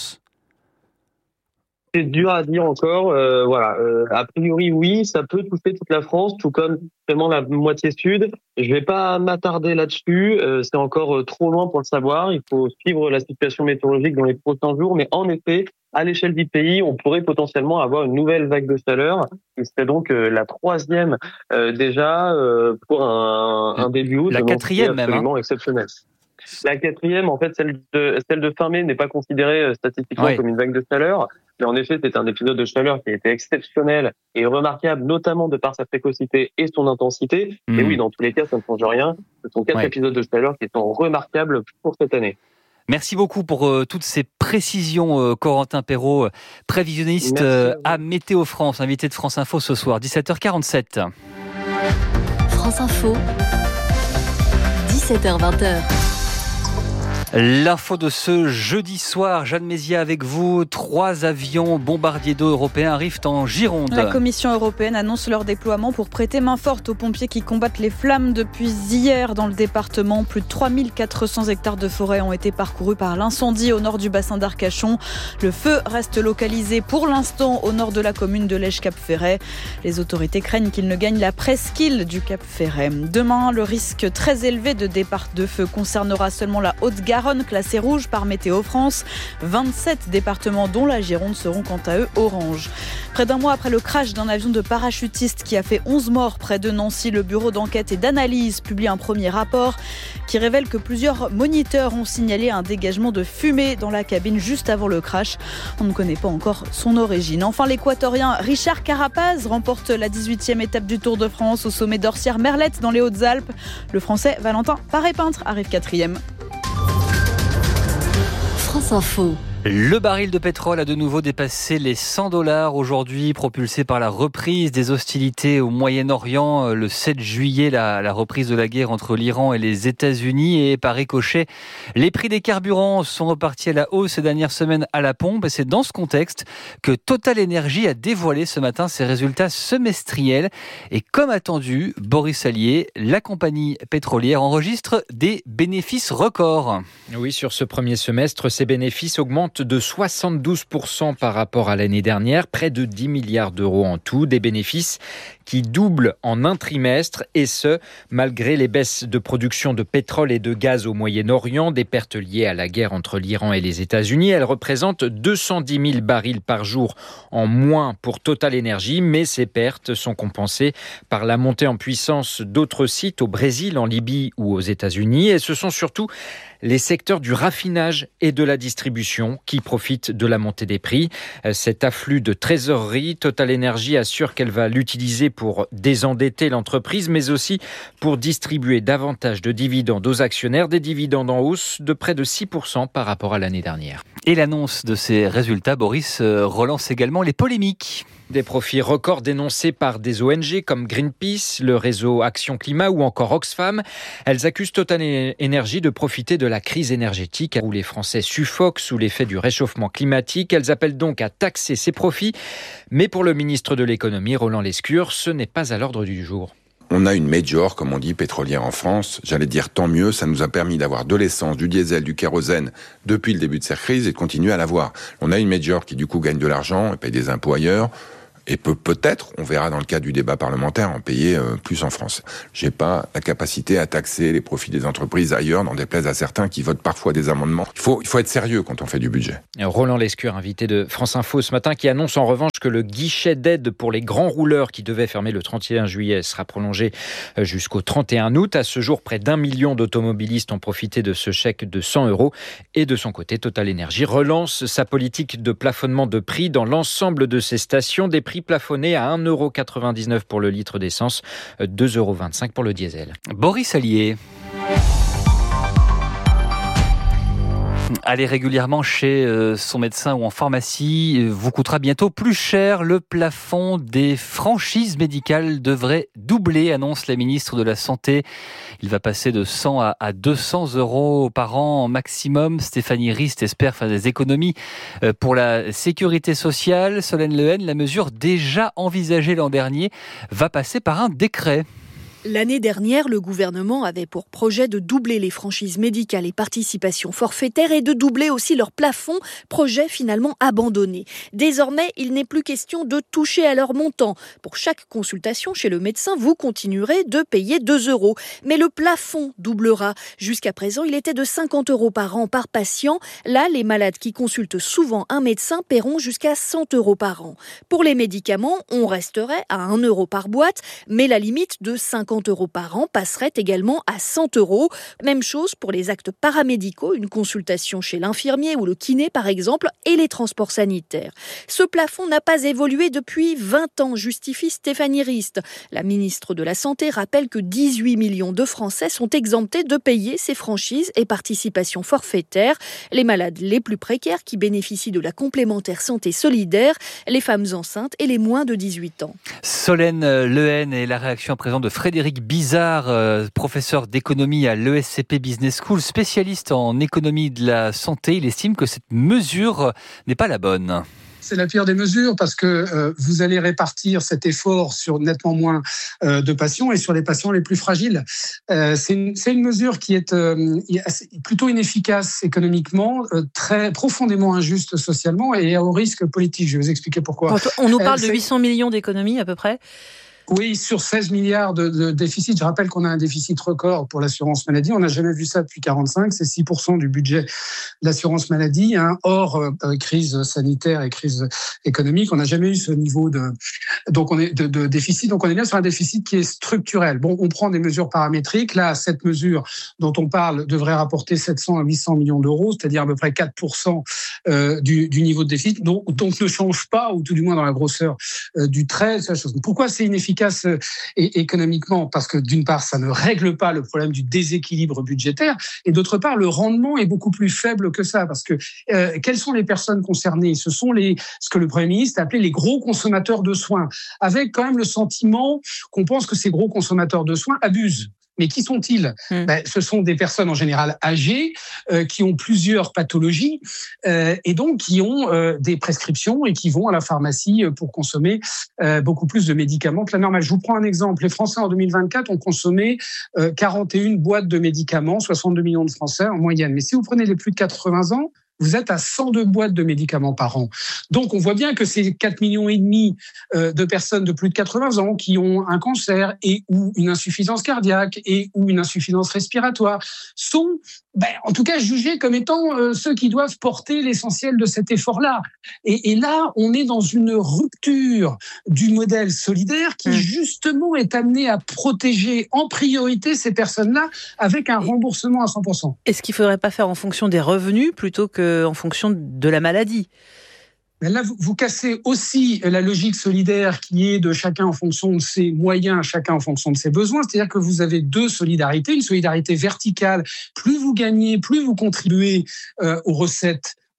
C'est dur à dire encore. Voilà. A priori, oui, ça peut toucher toute la France, tout comme vraiment la moitié sud. Je vais pas m'attarder là-dessus. C'est encore trop loin pour le savoir. Il faut suivre la situation météorologique dans les prochains jours. Mais en effet, à l'échelle du pays, on pourrait potentiellement avoir une nouvelle vague de chaleur, qui serait donc la troisième déjà pour un début août. La quatrième même. Absolument exceptionnel. La quatrième, en fait, celle de fin mai n'est pas considérée statistiquement comme une vague de chaleur. Mais en effet, c'est un épisode de chaleur qui a été exceptionnel et remarquable, notamment de par sa précocité et son intensité. Et oui, dans tous les cas, ça ne change rien. Ce sont 4 épisodes de chaleur qui sont remarquables pour cette année. Merci beaucoup pour toutes ces précisions, Corentin Perrault, prévisionniste à Météo France, invité de France Info ce soir, 17h47. France Info, 17h-20h. L'info de ce jeudi soir, Jeanne Mézia avec vous. 3 avions bombardiers d'eau européens arrivent en Gironde. La Commission européenne annonce leur déploiement pour prêter main forte aux pompiers qui combattent les flammes depuis hier dans le département. Plus de 3400 hectares de forêt ont été parcourus par l'incendie au nord du bassin d'Arcachon. Le feu reste localisé pour l'instant au nord de la commune de Lège-Cap-Ferret. Les autorités craignent qu'il ne gagne la presqu'île du Cap-Ferret. Demain, le risque très élevé de départ de feu concernera seulement la Haute-Garonne, classée rouge par Météo France. 27 départements dont la Gironde seront quant à eux orange. Près d'un mois après le crash d'un avion de parachutistes qui a fait 11 morts près de Nancy, le bureau d'enquête et d'analyse publie un premier rapport qui révèle que plusieurs moniteurs ont signalé un dégagement de fumée dans la cabine juste avant le crash. On ne connaît pas encore son origine. Enfin, l'équatorien Richard Carapaz remporte la 18e étape du Tour de France au sommet d'Orsières-Merlette dans les Hautes-Alpes. Le Français Valentin Paré-Peintre arrive 4e. France Info. Le baril de pétrole a de nouveau dépassé les $100 aujourd'hui, propulsé par la reprise des hostilités au Moyen-Orient. Le 7 juillet, la reprise de la guerre entre l'Iran et les États-Unis. Et par ricochet, les prix des carburants sont repartis à la hausse ces dernières semaines à la pompe. Et c'est dans ce contexte que Total Energy a dévoilé ce matin ses résultats semestriels. Et comme attendu, Boris Allier, la compagnie pétrolière, enregistre des bénéfices records. Oui, sur ce premier semestre, ces bénéfices augmentent de 72% par rapport à l'année dernière, près de 10 milliards d'euros en tout, des bénéfices qui doublent en un trimestre, et ce, malgré les baisses de production de pétrole et de gaz au Moyen-Orient, des pertes liées à la guerre entre l'Iran et les États-Unis. Elles représentent 210 000 barils par jour en moins pour Total Energy, mais ces pertes sont compensées par la montée en puissance d'autres sites au Brésil, en Libye ou aux États-Unis, et ce sont surtout les secteurs du raffinage et de la distribution qui profitent de la montée des prix. Cet afflux de trésorerie, Total Energy assure qu'elle va l'utiliser pour désendetter l'entreprise, mais aussi pour distribuer davantage de dividendes aux actionnaires, des dividendes en hausse de près de 6% par rapport à l'année dernière. Et l'annonce de ces résultats, Boris, relance également les polémiques. Des profits records dénoncés par des ONG comme Greenpeace, le réseau Action Climat ou encore Oxfam. Elles accusent Total Energy de profiter de la crise énergétique où les Français suffoquent sous l'effet du réchauffement climatique. Elles appellent donc à taxer ces profits. Mais pour le ministre de l'économie, Roland Lescure, ce n'est pas à l'ordre du jour. On a une major, comme on dit, pétrolière en France. J'allais dire tant mieux, ça nous a permis d'avoir de l'essence, du diesel, du kérosène depuis le début de cette crise et de continuer à l'avoir. On a une major qui du coup gagne de l'argent et paye des impôts ailleurs. Et peut-être, on verra dans le cadre du débat parlementaire, en payer plus en France. J'ai pas la capacité à taxer les profits des entreprises ailleurs, n'en déplaise à certains qui votent parfois des amendements. Il faut être sérieux quand on fait du budget. Roland Lescure, invité de France Info ce matin, qui annonce en revanche que le guichet d'aide pour les grands rouleurs qui devait fermer le 31 juillet sera prolongé jusqu'au 31 août. À ce jour, près d'1 million d'automobilistes ont profité de ce chèque de 100 €. Et de son côté, Total Energy relance sa politique de plafonnement de prix dans l'ensemble de ses stations. Des prix plafonné à 1,99 € pour le litre d'essence, 2,25 € pour le diesel. Boris Allier. Aller régulièrement chez son médecin ou en pharmacie vous coûtera bientôt plus cher. Le plafond des franchises médicales devrait doubler, annonce la ministre de la Santé. Il va passer de 100 à 200 € par an maximum. Stéphanie Rist espère faire des économies pour la sécurité sociale. Solène Lehen, la mesure déjà envisagée l'an dernier va passer par un décret. L'année dernière, le gouvernement avait pour projet de doubler les franchises médicales et participations forfaitaires et de doubler aussi leur plafond, projet finalement abandonné. Désormais, il n'est plus question de toucher à leur montant. Pour chaque consultation chez le médecin, vous continuerez de payer 2 €. Mais le plafond doublera. Jusqu'à présent, il était de 50 € par an par patient. Là, les malades qui consultent souvent un médecin paieront jusqu'à 100 € par an. Pour les médicaments, on resterait à 1 € par boîte, mais la limite de 50 € par an passerait également à 100 €. Même chose pour les actes paramédicaux, une consultation chez l'infirmier ou le kiné par exemple, et les transports sanitaires. Ce plafond n'a pas évolué depuis 20 ans, justifie Stéphanie Rist. La ministre de la Santé rappelle que 18 millions de Français sont exemptés de payer ces franchises et participations forfaitaires. Les malades les plus précaires qui bénéficient de la complémentaire santé solidaire, les femmes enceintes et les moins de 18 ans. Solène Lehen et la réaction à présent de Frédéric Bizard, professeur d'économie à l'ESCP Business School, spécialiste en économie de la santé. Il estime que cette mesure n'est pas la bonne. C'est la pire des mesures parce que vous allez répartir cet effort sur nettement moins de patients et sur les patients les plus fragiles. C'est une mesure qui est plutôt inefficace économiquement, très profondément injuste socialement et à haut risque politique. Je vais vous expliquer pourquoi. On nous parle de 800 millions d'économies à peu près. Oui, sur 16 milliards de déficit. Je rappelle qu'on a un déficit record pour l'assurance maladie. On n'a jamais vu ça depuis 1945. C'est 6% du budget de l'assurance maladie, hors crise sanitaire et crise économique. On n'a jamais eu ce niveau de déficit. Donc, on est bien sur un déficit qui est structurel. Bon, on prend des mesures paramétriques. Là, cette mesure dont on parle devrait rapporter 700 à 800 millions d'euros, c'est-à-dire à peu près 4% du niveau de déficit. Donc, ne change pas, ou tout du moins dans la grosseur du trait. Pourquoi c'est inefficace économiquement? Parce que d'une part, ça ne règle pas le problème du déséquilibre budgétaire, et d'autre part, le rendement est beaucoup plus faible que ça. Parce que quelles sont les personnes concernées? Ce sont ce que le Premier ministre appelait les gros consommateurs de soins, avec quand même le sentiment qu'on pense que ces gros consommateurs de soins abusent. Mais qui sont-ils? Ce sont des personnes en général âgées qui ont plusieurs pathologies et donc qui ont des prescriptions et qui vont à la pharmacie pour consommer beaucoup plus de médicaments que la normale. Je vous prends un exemple. Les Français en 2024 ont consommé 41 boîtes de médicaments, 62 millions de Français en moyenne. Mais si vous prenez les plus de 80 ans, vous êtes à 102 boîtes de médicaments par an. Donc, on voit bien que ces 4,5 millions de personnes de plus de 80 ans qui ont un cancer et ou une insuffisance cardiaque et ou une insuffisance respiratoire sont, en tout cas, jugées comme étant ceux qui doivent porter l'essentiel de cet effort-là. Et là, on est dans une rupture du modèle solidaire qui, justement, est amené à protéger en priorité ces personnes-là avec un remboursement à 100%. Est-ce qu'il ne faudrait pas faire en fonction des revenus plutôt qu'en fonction de la maladie? Mais là, vous cassez aussi la logique solidaire qui est de chacun en fonction de ses moyens, chacun en fonction de ses besoins. C'est-à-dire que vous avez deux solidarités. Une solidarité verticale. Plus vous gagnez, plus vous contribuez aux recettes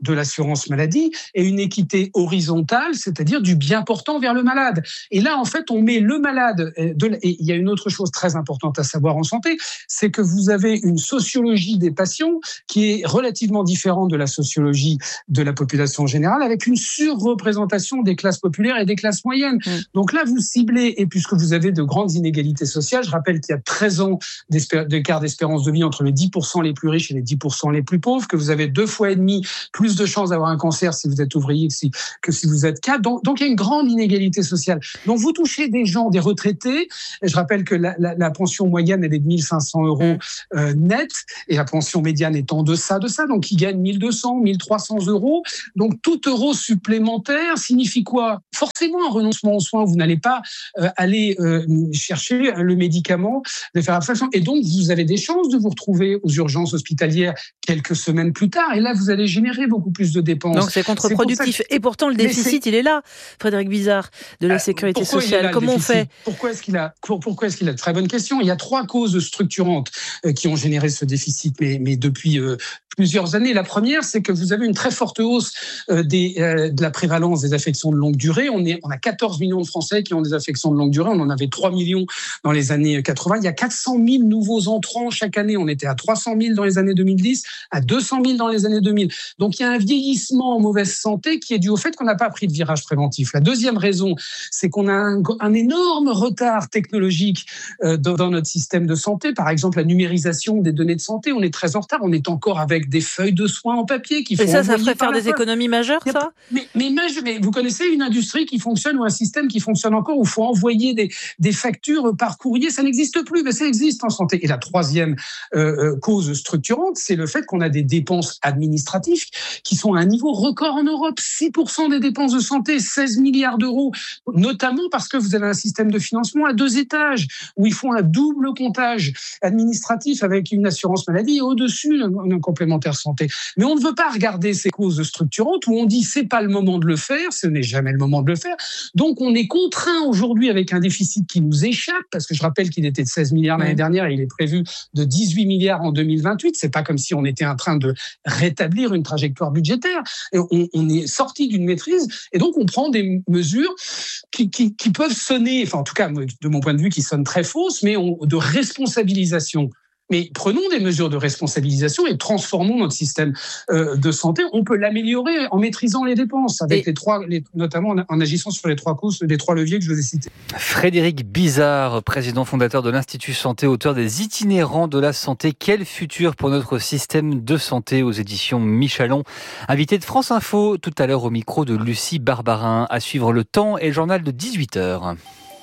de l'assurance maladie et une équité horizontale, c'est-à-dire du bien portant vers le malade. Et là, en fait, on met le malade. Et il y a une autre chose très importante à savoir en santé, c'est que vous avez une sociologie des patients qui est relativement différente de la sociologie de la population générale, avec une surreprésentation des classes populaires et des classes moyennes. Donc là, vous ciblez, et puisque vous avez de grandes inégalités sociales, je rappelle qu'il y a 13 ans d'écart d'espérance de vie entre les 10% les plus riches et les 10% les plus pauvres, que vous avez 2,5 fois plus de chances d'avoir un cancer si vous êtes ouvrier que si vous êtes cadre. Donc il y a une grande inégalité sociale. Donc vous touchez des gens, des retraités. Je rappelle que la pension moyenne, elle est de 1 500 euros net, et la pension médiane est en deçà de ça, donc ils gagnent 1 200, 1 300 euros. Donc tout euro supplémentaire signifie quoi ? Forcément un renoncement aux soins. Vous n'allez pas aller chercher le médicament, de faire abstraction. Et donc vous avez des chances de vous retrouver aux urgences hospitalières quelques semaines plus tard. Et là, vous allez générer beaucoup plus de dépenses. Donc c'est contre-productif. Et pourtant, le déficit, il est là, Frédéric Bizard, de la sécurité sociale. Comment on fait ? Pourquoi est-ce qu'il a Très bonne question. Il y a 3 causes structurantes qui ont généré ce déficit, mais depuis plusieurs années. La première, c'est que vous avez une très forte hausse de la prévalence des affections de longue durée. On a 14 millions de Français qui ont des affections de longue durée. On en avait 3 millions dans les années 80. Il y a 400 000 nouveaux entrants chaque année. On était à 300 000 dans les années 2010, à 200 000 dans les années 2000. Donc il y a un vieillissement en mauvaise santé qui est dû au fait qu'on n'a pas pris de virage préventif. La deuxième raison, c'est qu'on a un énorme retard technologique dans notre système de santé. Par exemple, la numérisation des données de santé, on est très en retard. On est encore avec des feuilles de soins en papier qui font. Et ça ferait faire des économies majeures, ça ? Mais vous connaissez une industrie qui fonctionne ou un système qui fonctionne encore où il faut envoyer des factures par courrier, ça n'existe plus, mais ça existe en santé. Et la troisième cause structurante, c'est le fait qu'on a des dépenses administratives qui sont à un niveau record en Europe. 6% des dépenses de santé, 16 milliards d'euros, notamment parce que vous avez un système de financement à 2 étages, où ils font un double comptage administratif avec une assurance maladie et au-dessus un complémentaire santé. Mais on ne veut pas regarder ces causes structurantes où on dit c'est pas le moment de le faire, ce n'est jamais le moment de le faire. Donc on est contraint aujourd'hui avec un déficit qui nous échappe, parce que je rappelle qu'il était de 16 milliards l'année dernière et il est prévu de 18 milliards en 2028. C'est pas comme si on était en train de rétablir une trajectoire budgétaire. Et on est sorti d'une maîtrise et donc on prend des mesures qui peuvent sonner, enfin en tout cas de mon point de vue, qui sonnent très fausses, mais de responsabilisation. Mais prenons des mesures de responsabilisation et transformons notre système de santé. On peut l'améliorer en maîtrisant les dépenses, avec notamment en agissant sur les 3 causes, les 3 leviers que je vous ai cités. Frédéric Bizard, président fondateur de l'Institut Santé, auteur des Itinérants de la santé. Quel futur pour notre système de santé, aux éditions Michalon. Invité de France Info tout à l'heure au micro de Lucie Barbarin. À suivre le temps et le journal de 18h.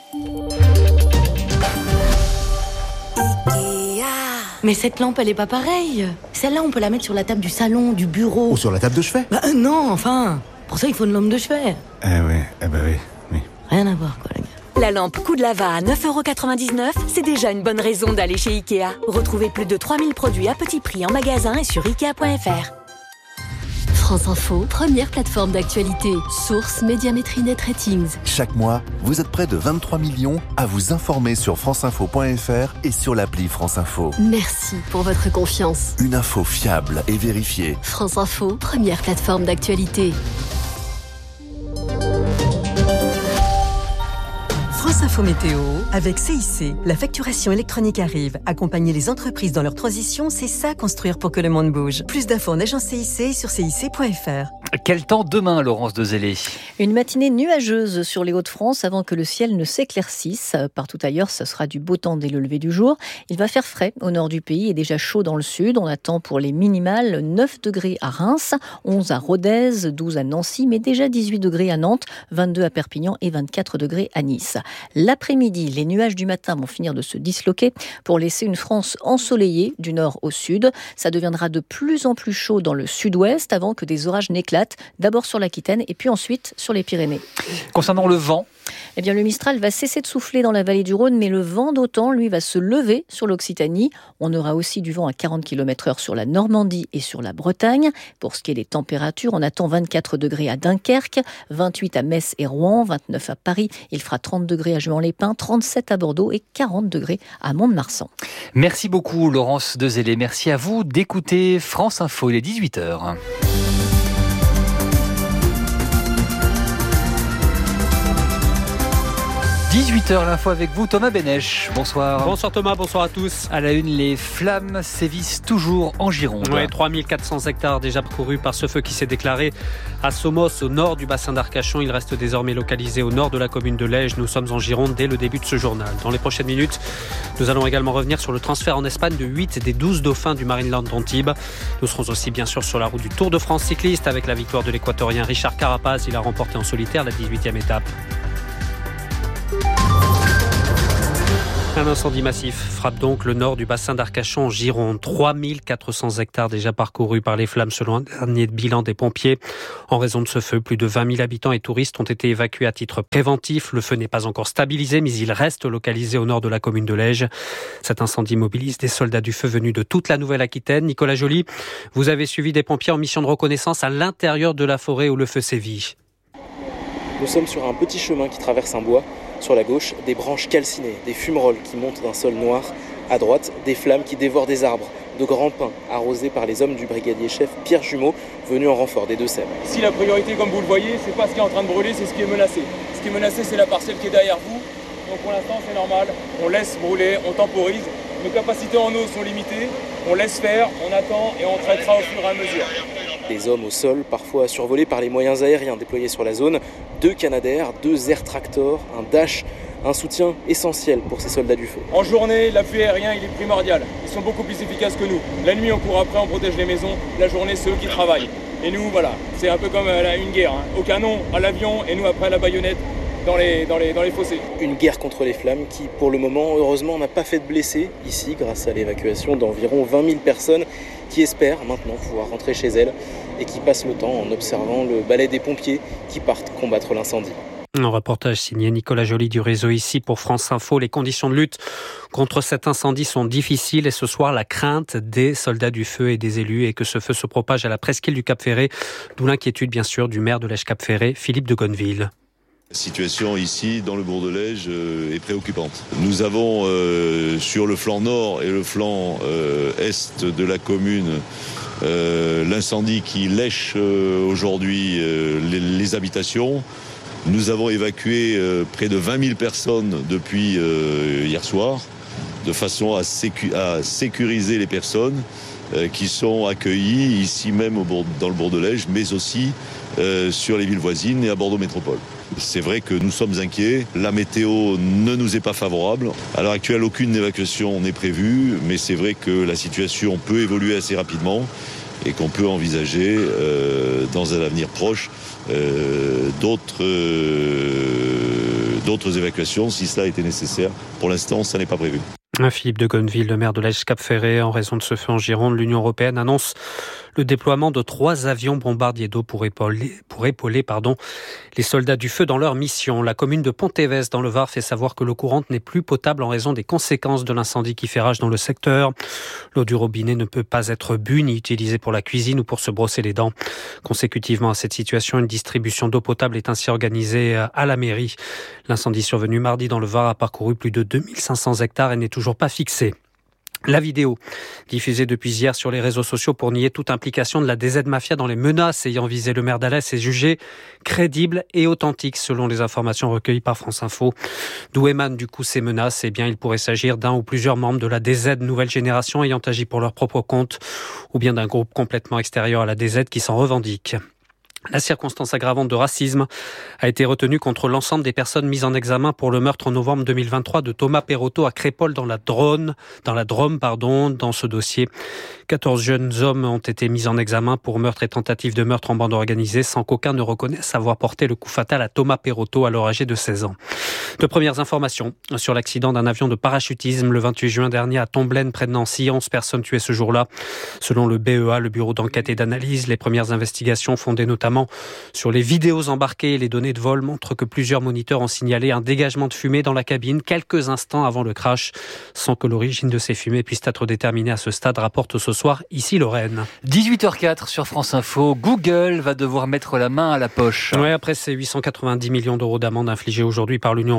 Mais cette lampe, elle est pas pareille. Celle-là, on peut la mettre sur la table du salon, du bureau. Ou sur la table de chevet. Non, enfin. Pour ça, il faut une lampe de chevet. Oui. Rien à voir, quoi, les gars. La lampe Coup de Lava à 9,99 €, c'est déjà une bonne raison d'aller chez Ikea. Retrouvez plus de 3000 produits à petit prix en magasin et sur Ikea.fr. France Info, première plateforme d'actualité. Source Médiamétrie Net Ratings. Chaque mois, vous êtes près de 23 millions à vous informer sur franceinfo.fr et sur l'appli France Info. Merci pour votre confiance. Une info fiable et vérifiée. France Info, première plateforme d'actualité. France Info Météo, avec CIC. La facturation électronique arrive. Accompagner les entreprises dans leur transition, c'est ça construire pour que le monde bouge. Plus d'infos en agence CIC et sur cic.fr. Quel temps demain, Laurence Dezellé ? Une matinée nuageuse sur les Hauts-de-France avant que le ciel ne s'éclaircisse. Partout ailleurs, ce sera du beau temps dès le lever du jour. Il va faire frais au nord du pays et déjà chaud dans le sud. On attend pour les minimales 9 degrés à Reims, 11 à Rodez, 12 à Nancy, mais déjà 18 degrés à Nantes, 22 à Perpignan et 24 degrés à Nice. L'après-midi, les nuages du matin vont finir de se disloquer pour laisser une France ensoleillée du nord au sud. Ça deviendra de plus en plus chaud dans le sud-ouest avant que des orages n'éclatent, d'abord sur l'Aquitaine et puis ensuite sur les Pyrénées. Concernant le vent, eh bien, le Mistral va cesser de souffler dans la vallée du Rhône, mais le vent d'OTAN, lui, va se lever sur l'Occitanie. On aura aussi du vent à 40 km/h sur la Normandie et sur la Bretagne. Pour ce qui est des températures, on attend 24 degrés à Dunkerque, 28 à Metz et Rouen, 29 à Paris. Il fera 30 degrés à Juan-les-Pins, 37 à Bordeaux et 40 degrés à Mont-de-Marsan. Merci beaucoup, Laurence Dezellé. Merci à vous d'écouter France Info. Il est 18h. 18h, l'info avec vous, Thomas Bénèche. Bonsoir. Bonsoir Thomas, bonsoir à tous. À la une, les flammes sévissent toujours en Gironde. Ouais, 3400 hectares déjà parcourus par ce feu qui s'est déclaré à Somos, au nord du bassin d'Arcachon. Il reste désormais localisé au nord de la commune de Lège. Nous sommes en Gironde dès le début de ce journal. Dans les prochaines minutes, nous allons également revenir sur le transfert en Espagne de 8 des 12 dauphins du Marineland d'Antibes. Nous serons aussi bien sûr sur la route du Tour de France cycliste avec la victoire de l'équatorien Richard Carapaz. Il a remporté en solitaire la 18e étape. Un incendie massif frappe donc le nord du bassin d'Arcachon en Gironde. 3400 hectares déjà parcourus par les flammes selon un dernier bilan des pompiers. En raison de ce feu, plus de 20 000 habitants et touristes ont été évacués à titre préventif. Le feu n'est pas encore stabilisé, mais il reste localisé au nord de la commune de Lège. Cet incendie mobilise des soldats du feu venus de toute la Nouvelle-Aquitaine. Nicolas Joly, vous avez suivi des pompiers en mission de reconnaissance à l'intérieur de la forêt où le feu sévit. Nous sommes sur un petit chemin qui traverse un bois. Sur la gauche, des branches calcinées, des fumerolles qui montent d'un sol noir. À droite, des flammes qui dévorent des arbres, de grands pins arrosés par les hommes du brigadier-chef Pierre Jumeau, venu en renfort des Deux-Sèvres. Ici, la priorité, comme vous le voyez, c'est pas ce qui est en train de brûler, c'est ce qui est menacé. Ce qui est menacé, c'est la parcelle qui est derrière vous. Donc pour l'instant, c'est normal. On laisse brûler, on temporise. Nos capacités en eau sont limitées. On laisse faire, on attend et on traitera au fur et à mesure. Des hommes au sol, parfois survolés par les moyens aériens déployés sur la zone. 2 Canadair, 2 Air Tractor, un Dash, un soutien essentiel pour ces soldats du feu. En journée, l'appui aérien il est primordial. Ils sont beaucoup plus efficaces que nous. La nuit, on court après, on protège les maisons. La journée, c'est eux qui travaillent. Et nous, voilà, c'est un peu comme une guerre. Au canon, à l'avion, et nous après à la baïonnette dans les fossés. Une guerre contre les flammes qui, pour le moment, heureusement, n'a pas fait de blessés ici, grâce à l'évacuation d'environ 20 000 personnes qui espèrent maintenant pouvoir rentrer chez elles et qui passent le temps en observant le balai des pompiers qui partent combattre l'incendie. Un reportage signé Nicolas Joly du réseau Ici pour France Info. Les conditions de lutte contre cet incendie sont difficiles et ce soir, la crainte des soldats du feu et des élus est que ce feu se propage à la presqu'île du Cap-Ferré, d'où l'inquiétude bien sûr du maire de Lège-Cap-Ferré, Philippe de Gonneville. La situation ici, dans le bourg de Lège, est préoccupante. Nous avons sur le flanc nord et le flanc est de la commune l'incendie qui lèche aujourd'hui les habitations. Nous avons évacué près de 20 000 personnes depuis hier soir, de façon à sécuriser les personnes qui sont accueillies ici même dans le bourg de Lège, mais aussi sur les villes voisines et à Bordeaux Métropole. C'est vrai que nous sommes inquiets, la météo ne nous est pas favorable. À l'heure actuelle, aucune évacuation n'est prévue, mais c'est vrai que la situation peut évoluer assez rapidement et qu'on peut envisager dans un avenir proche d'autres évacuations si cela était nécessaire. Pour l'instant, ça n'est pas prévu. Philippe de Gonneville, le maire de Lège-Cap-Ferré, en raison de ce feu en Gironde, l'Union européenne annonce le déploiement de 3 avions bombardiers d'eau pour épauler les soldats du feu dans leur mission. La commune de Pontévez dans le Var fait savoir que l'eau courante n'est plus potable en raison des conséquences de l'incendie qui fait rage dans le secteur. L'eau du robinet ne peut pas être bue ni utilisée pour la cuisine ou pour se brosser les dents. Consécutivement à cette situation, une distribution d'eau potable est ainsi organisée à la mairie. L'incendie survenu mardi dans le Var a parcouru plus de 2500 hectares et n'est toujours pas fixé. La vidéo, diffusée depuis hier sur les réseaux sociaux pour nier toute implication de la DZ Mafia dans les menaces ayant visé le maire d'Alès, est jugée crédible et authentique selon les informations recueillies par France Info. D'où émanent du coup ces menaces ? Eh bien, il pourrait s'agir d'un ou plusieurs membres de la DZ Nouvelle Génération ayant agi pour leur propre compte, ou bien d'un groupe complètement extérieur à la DZ qui s'en revendique. La circonstance aggravante de racisme a été retenue contre l'ensemble des personnes mises en examen pour le meurtre en novembre 2023 de Thomas Perotto à Crépol dans la Drôme. Dans ce dossier, 14 jeunes hommes ont été mis en examen pour meurtre et tentative de meurtre en bande organisée sans qu'aucun ne reconnaisse avoir porté le coup fatal à Thomas Perotto alors âgé de 16 ans. De premières informations sur l'accident d'un avion de parachutisme le 28 juin dernier à Tomblaine près de Nancy. 11 personnes tuées ce jour-là. Selon le BEA, le bureau d'enquête et d'analyse, les premières investigations fondées notamment sur les vidéos embarquées et les données de vol montrent que plusieurs moniteurs ont signalé un dégagement de fumée dans la cabine quelques instants avant le crash, sans que l'origine de ces fumées puisse être déterminée à ce stade, rapporte ce soir Ici Lorraine. 18h04 sur France Info, Google va devoir mettre la main à la poche. Ouais, après ces 890 millions d'euros d'amende infligée aujourd'hui par l'Union européenne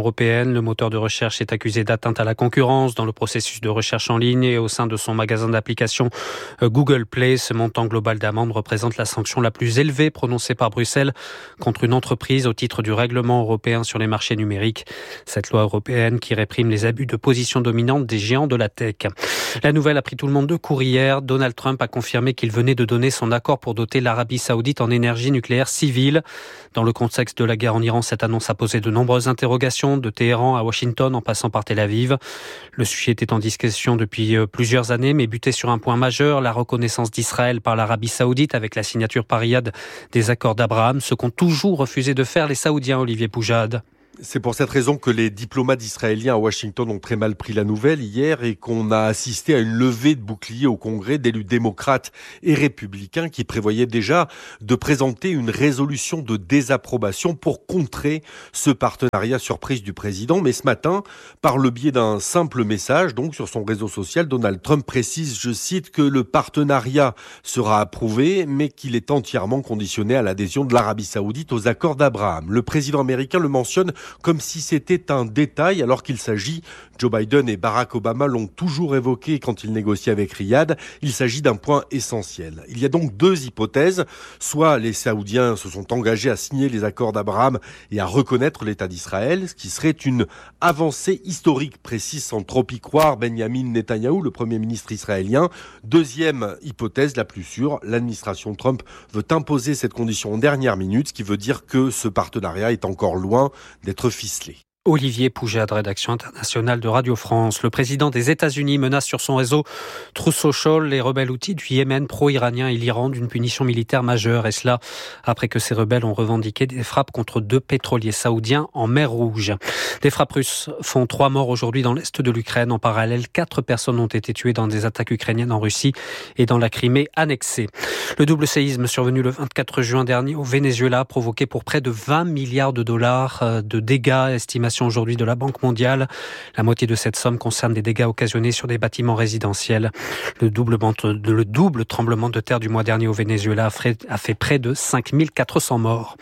européenne. Le moteur de recherche est accusé d'atteinte à la concurrence dans le processus de recherche en ligne et au sein de son magasin d'applications Google Play. Ce montant global d'amende représente la sanction la plus élevée prononcée par Bruxelles contre une entreprise au titre du règlement européen sur les marchés numériques. Cette loi européenne qui réprime les abus de position dominante des géants de la tech. La nouvelle a pris tout le monde de court hier. Donald Trump a confirmé qu'il venait de donner son accord pour doter l'Arabie Saoudite en énergie nucléaire civile. Dans le contexte de la guerre en Iran, cette annonce a posé de nombreuses interrogations, de Téhéran à Washington en passant par Tel Aviv. Le sujet était en discussion depuis plusieurs années, mais butait sur un point majeur, la reconnaissance d'Israël par l'Arabie Saoudite avec la signature par Riyad des accords d'Abraham, ce qu'ont toujours refusé de faire les Saoudiens, Olivier Poujade. C'est pour cette raison que les diplomates israéliens à Washington ont très mal pris la nouvelle hier et qu'on a assisté à une levée de boucliers au Congrès d'élus démocrates et républicains qui prévoyaient déjà de présenter une résolution de désapprobation pour contrer ce partenariat surprise du président. Mais ce matin, par le biais d'un simple message, donc sur son réseau social, Donald Trump précise, je cite, que le partenariat sera approuvé, mais qu'il est entièrement conditionné à l'adhésion de l'Arabie Saoudite aux accords d'Abraham. Le président américain le mentionne comme si c'était un détail alors qu'il s'agit, Joe Biden et Barack Obama l'ont toujours évoqué quand ils négociaient avec Riyad, il s'agit d'un point essentiel. Il y a donc deux hypothèses, soit les Saoudiens se sont engagés à signer les accords d'Abraham et à reconnaître l'État d'Israël, ce qui serait une avancée historique, précise sans trop y croire Benjamin Netanyahou, le Premier ministre israélien. Deuxième hypothèse, la plus sûre, l'administration Trump veut imposer cette condition en dernière minute, ce qui veut dire que ce partenariat est encore loin d'être ficelé. Olivier Poujade, rédaction internationale de Radio France. Le président des États-Unis menace sur son réseau Truth Social les rebelles houthis du Yémen pro-iranien et l'Iran d'une punition militaire majeure. Et cela après que ces rebelles ont revendiqué des frappes contre 2 pétroliers saoudiens en mer Rouge. Des frappes russes font 3 morts aujourd'hui dans l'est de l'Ukraine. En parallèle, 4 personnes ont été tuées dans des attaques ukrainiennes en Russie et dans la Crimée annexée. Le double séisme survenu le 24 juin dernier au Venezuela a provoqué pour près de 20 milliards de dollars de dégâts, estimation aujourd'hui de la Banque mondiale. La moitié de cette somme concerne des dégâts occasionnés sur des bâtiments résidentiels. Le double tremblement de terre du mois dernier au Venezuela a fait près de 5400 morts.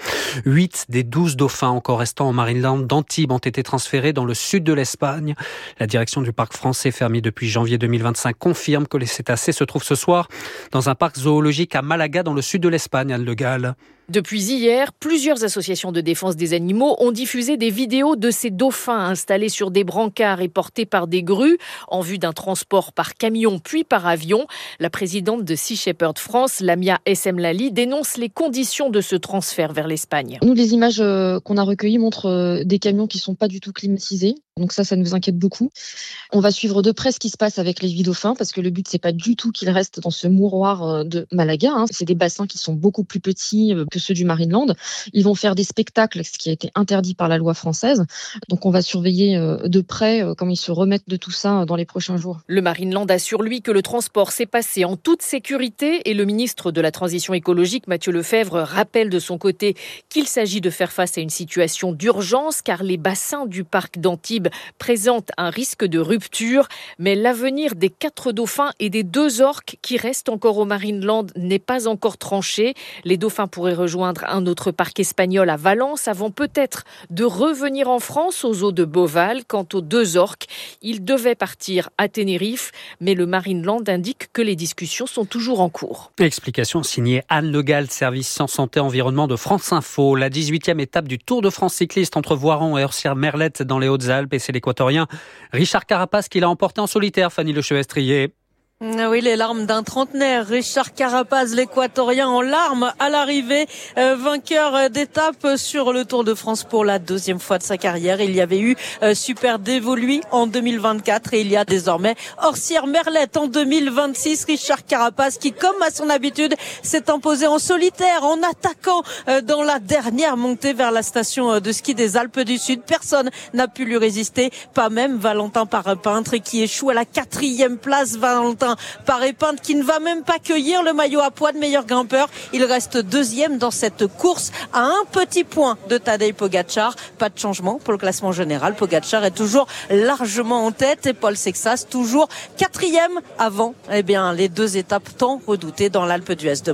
8 des 12 dauphins encore restants au Marineland d'Antibes ont été transférés dans le sud de l'Espagne. La direction du parc français, fermé depuis janvier 2025, confirme que les cétacés se trouvent ce soir dans un parc zoologique à Malaga, dans le sud de l'Espagne, Anne Le Gall. Depuis hier, plusieurs associations de défense des animaux ont diffusé des vidéos de ces dauphins installés sur des brancards et portés par des grues en vue d'un transport par camion puis par avion. La présidente de Sea Shepherd France, Lamia Essemlali, dénonce les conditions de ce transfert vers l'Espagne. Nous, les images qu'on a recueillies montrent des camions qui ne sont pas du tout climatisés. Donc ça nous inquiète beaucoup. On va suivre de près ce qui se passe avec les 8 dauphins parce que le but, c'est pas du tout qu'ils restent dans ce mouroir de Malaga. C'est des bassins qui sont beaucoup plus petits que ceux du Marineland. Ils vont faire des spectacles, ce qui a été interdit par la loi française. Donc on va surveiller de près comment ils se remettent de tout ça dans les prochains jours. Le Marineland assure, lui, que le transport s'est passé en toute sécurité et le ministre de la Transition écologique, Mathieu Lefèvre, rappelle de son côté qu'il s'agit de faire face à une situation d'urgence car les bassins du parc d'Antibes présentent un risque de rupture. Mais l'avenir des 4 dauphins et des 2 orques qui restent encore au Marineland n'est pas encore tranché. Les dauphins pourraient rejoindre un autre parc espagnol à Valence avant peut-être de revenir en France aux eaux de Beauval. Quant aux 2 orques, ils devaient partir à Tenerife, mais le Marineland indique que les discussions sont toujours en cours. Explication signée Anne Le Gall, service Sciences Santé Environnement de France Info. La 18e étape du Tour de France cycliste entre Voiron et Orsières-Merlette dans les Hautes-Alpes, et c'est l'Équatorien Richard Carapaz qui l'a emporté en solitaire, Fanny Lechevestrier. Oui, les larmes d'un trentenaire. Richard Carapaz, l'Équatorien, en larmes à l'arrivée, vainqueur d'étape sur le Tour de France pour la 2e fois de sa carrière. Il y avait eu Super Dévoluy en 2024 et il y a désormais Orsières-Merlette en 2026. Richard Carapaz qui, comme à son habitude, s'est imposé en solitaire en attaquant dans la dernière montée vers la station de ski des Alpes du Sud. Personne n'a pu lui résister, pas même Valentin Paré-Peintre qui échoue à la 4e place. Valentin Paré-Peintre qui ne va même pas cueillir le maillot à pois de meilleur grimpeur. Il reste 2e dans cette course à un petit point de Tadej Pogačar. Pas de changement pour le classement général. Pogačar est toujours largement en tête et Paul Sexas toujours 4e avant les 2 étapes tant redoutées dans l'Alpe d'Huez demain.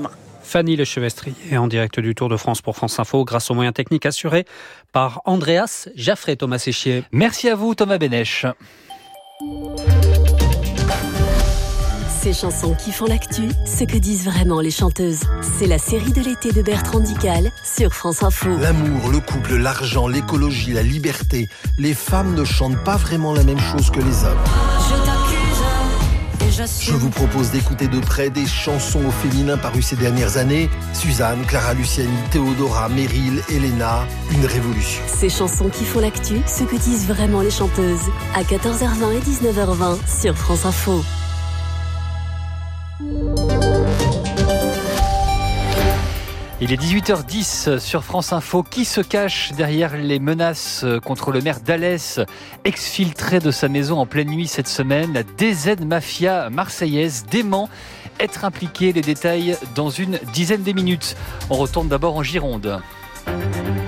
Fanny Lechevestrier en direct du Tour de France pour France Info grâce aux moyens techniques assurés par Andreas Jaffré. Thomas Séchier. Merci à vous Thomas Bénèche. Ces chansons qui font l'actu, ce que disent vraiment les chanteuses. C'est la série de l'été de Bertrand Dical sur France Info. L'amour, le couple, l'argent, l'écologie, la liberté. Les femmes ne chantent pas vraiment la même chose que les hommes. Je vous propose d'écouter de près des chansons au féminin parues ces dernières années. Suzanne, Clara Luciani, Théodora, Meryl, Elena, une révolution. Ces chansons qui font l'actu, ce que disent vraiment les chanteuses. À 14h20 et 19h20 sur France Info. Il est 18h10 sur France Info. Qui se cache derrière les menaces contre le maire d'Alès, exfiltré de sa maison en pleine nuit cette semaine? La DZ Mafia marseillaise dément être impliquée. Les détails dans une dizaine de minutes. On retourne d'abord en Gironde.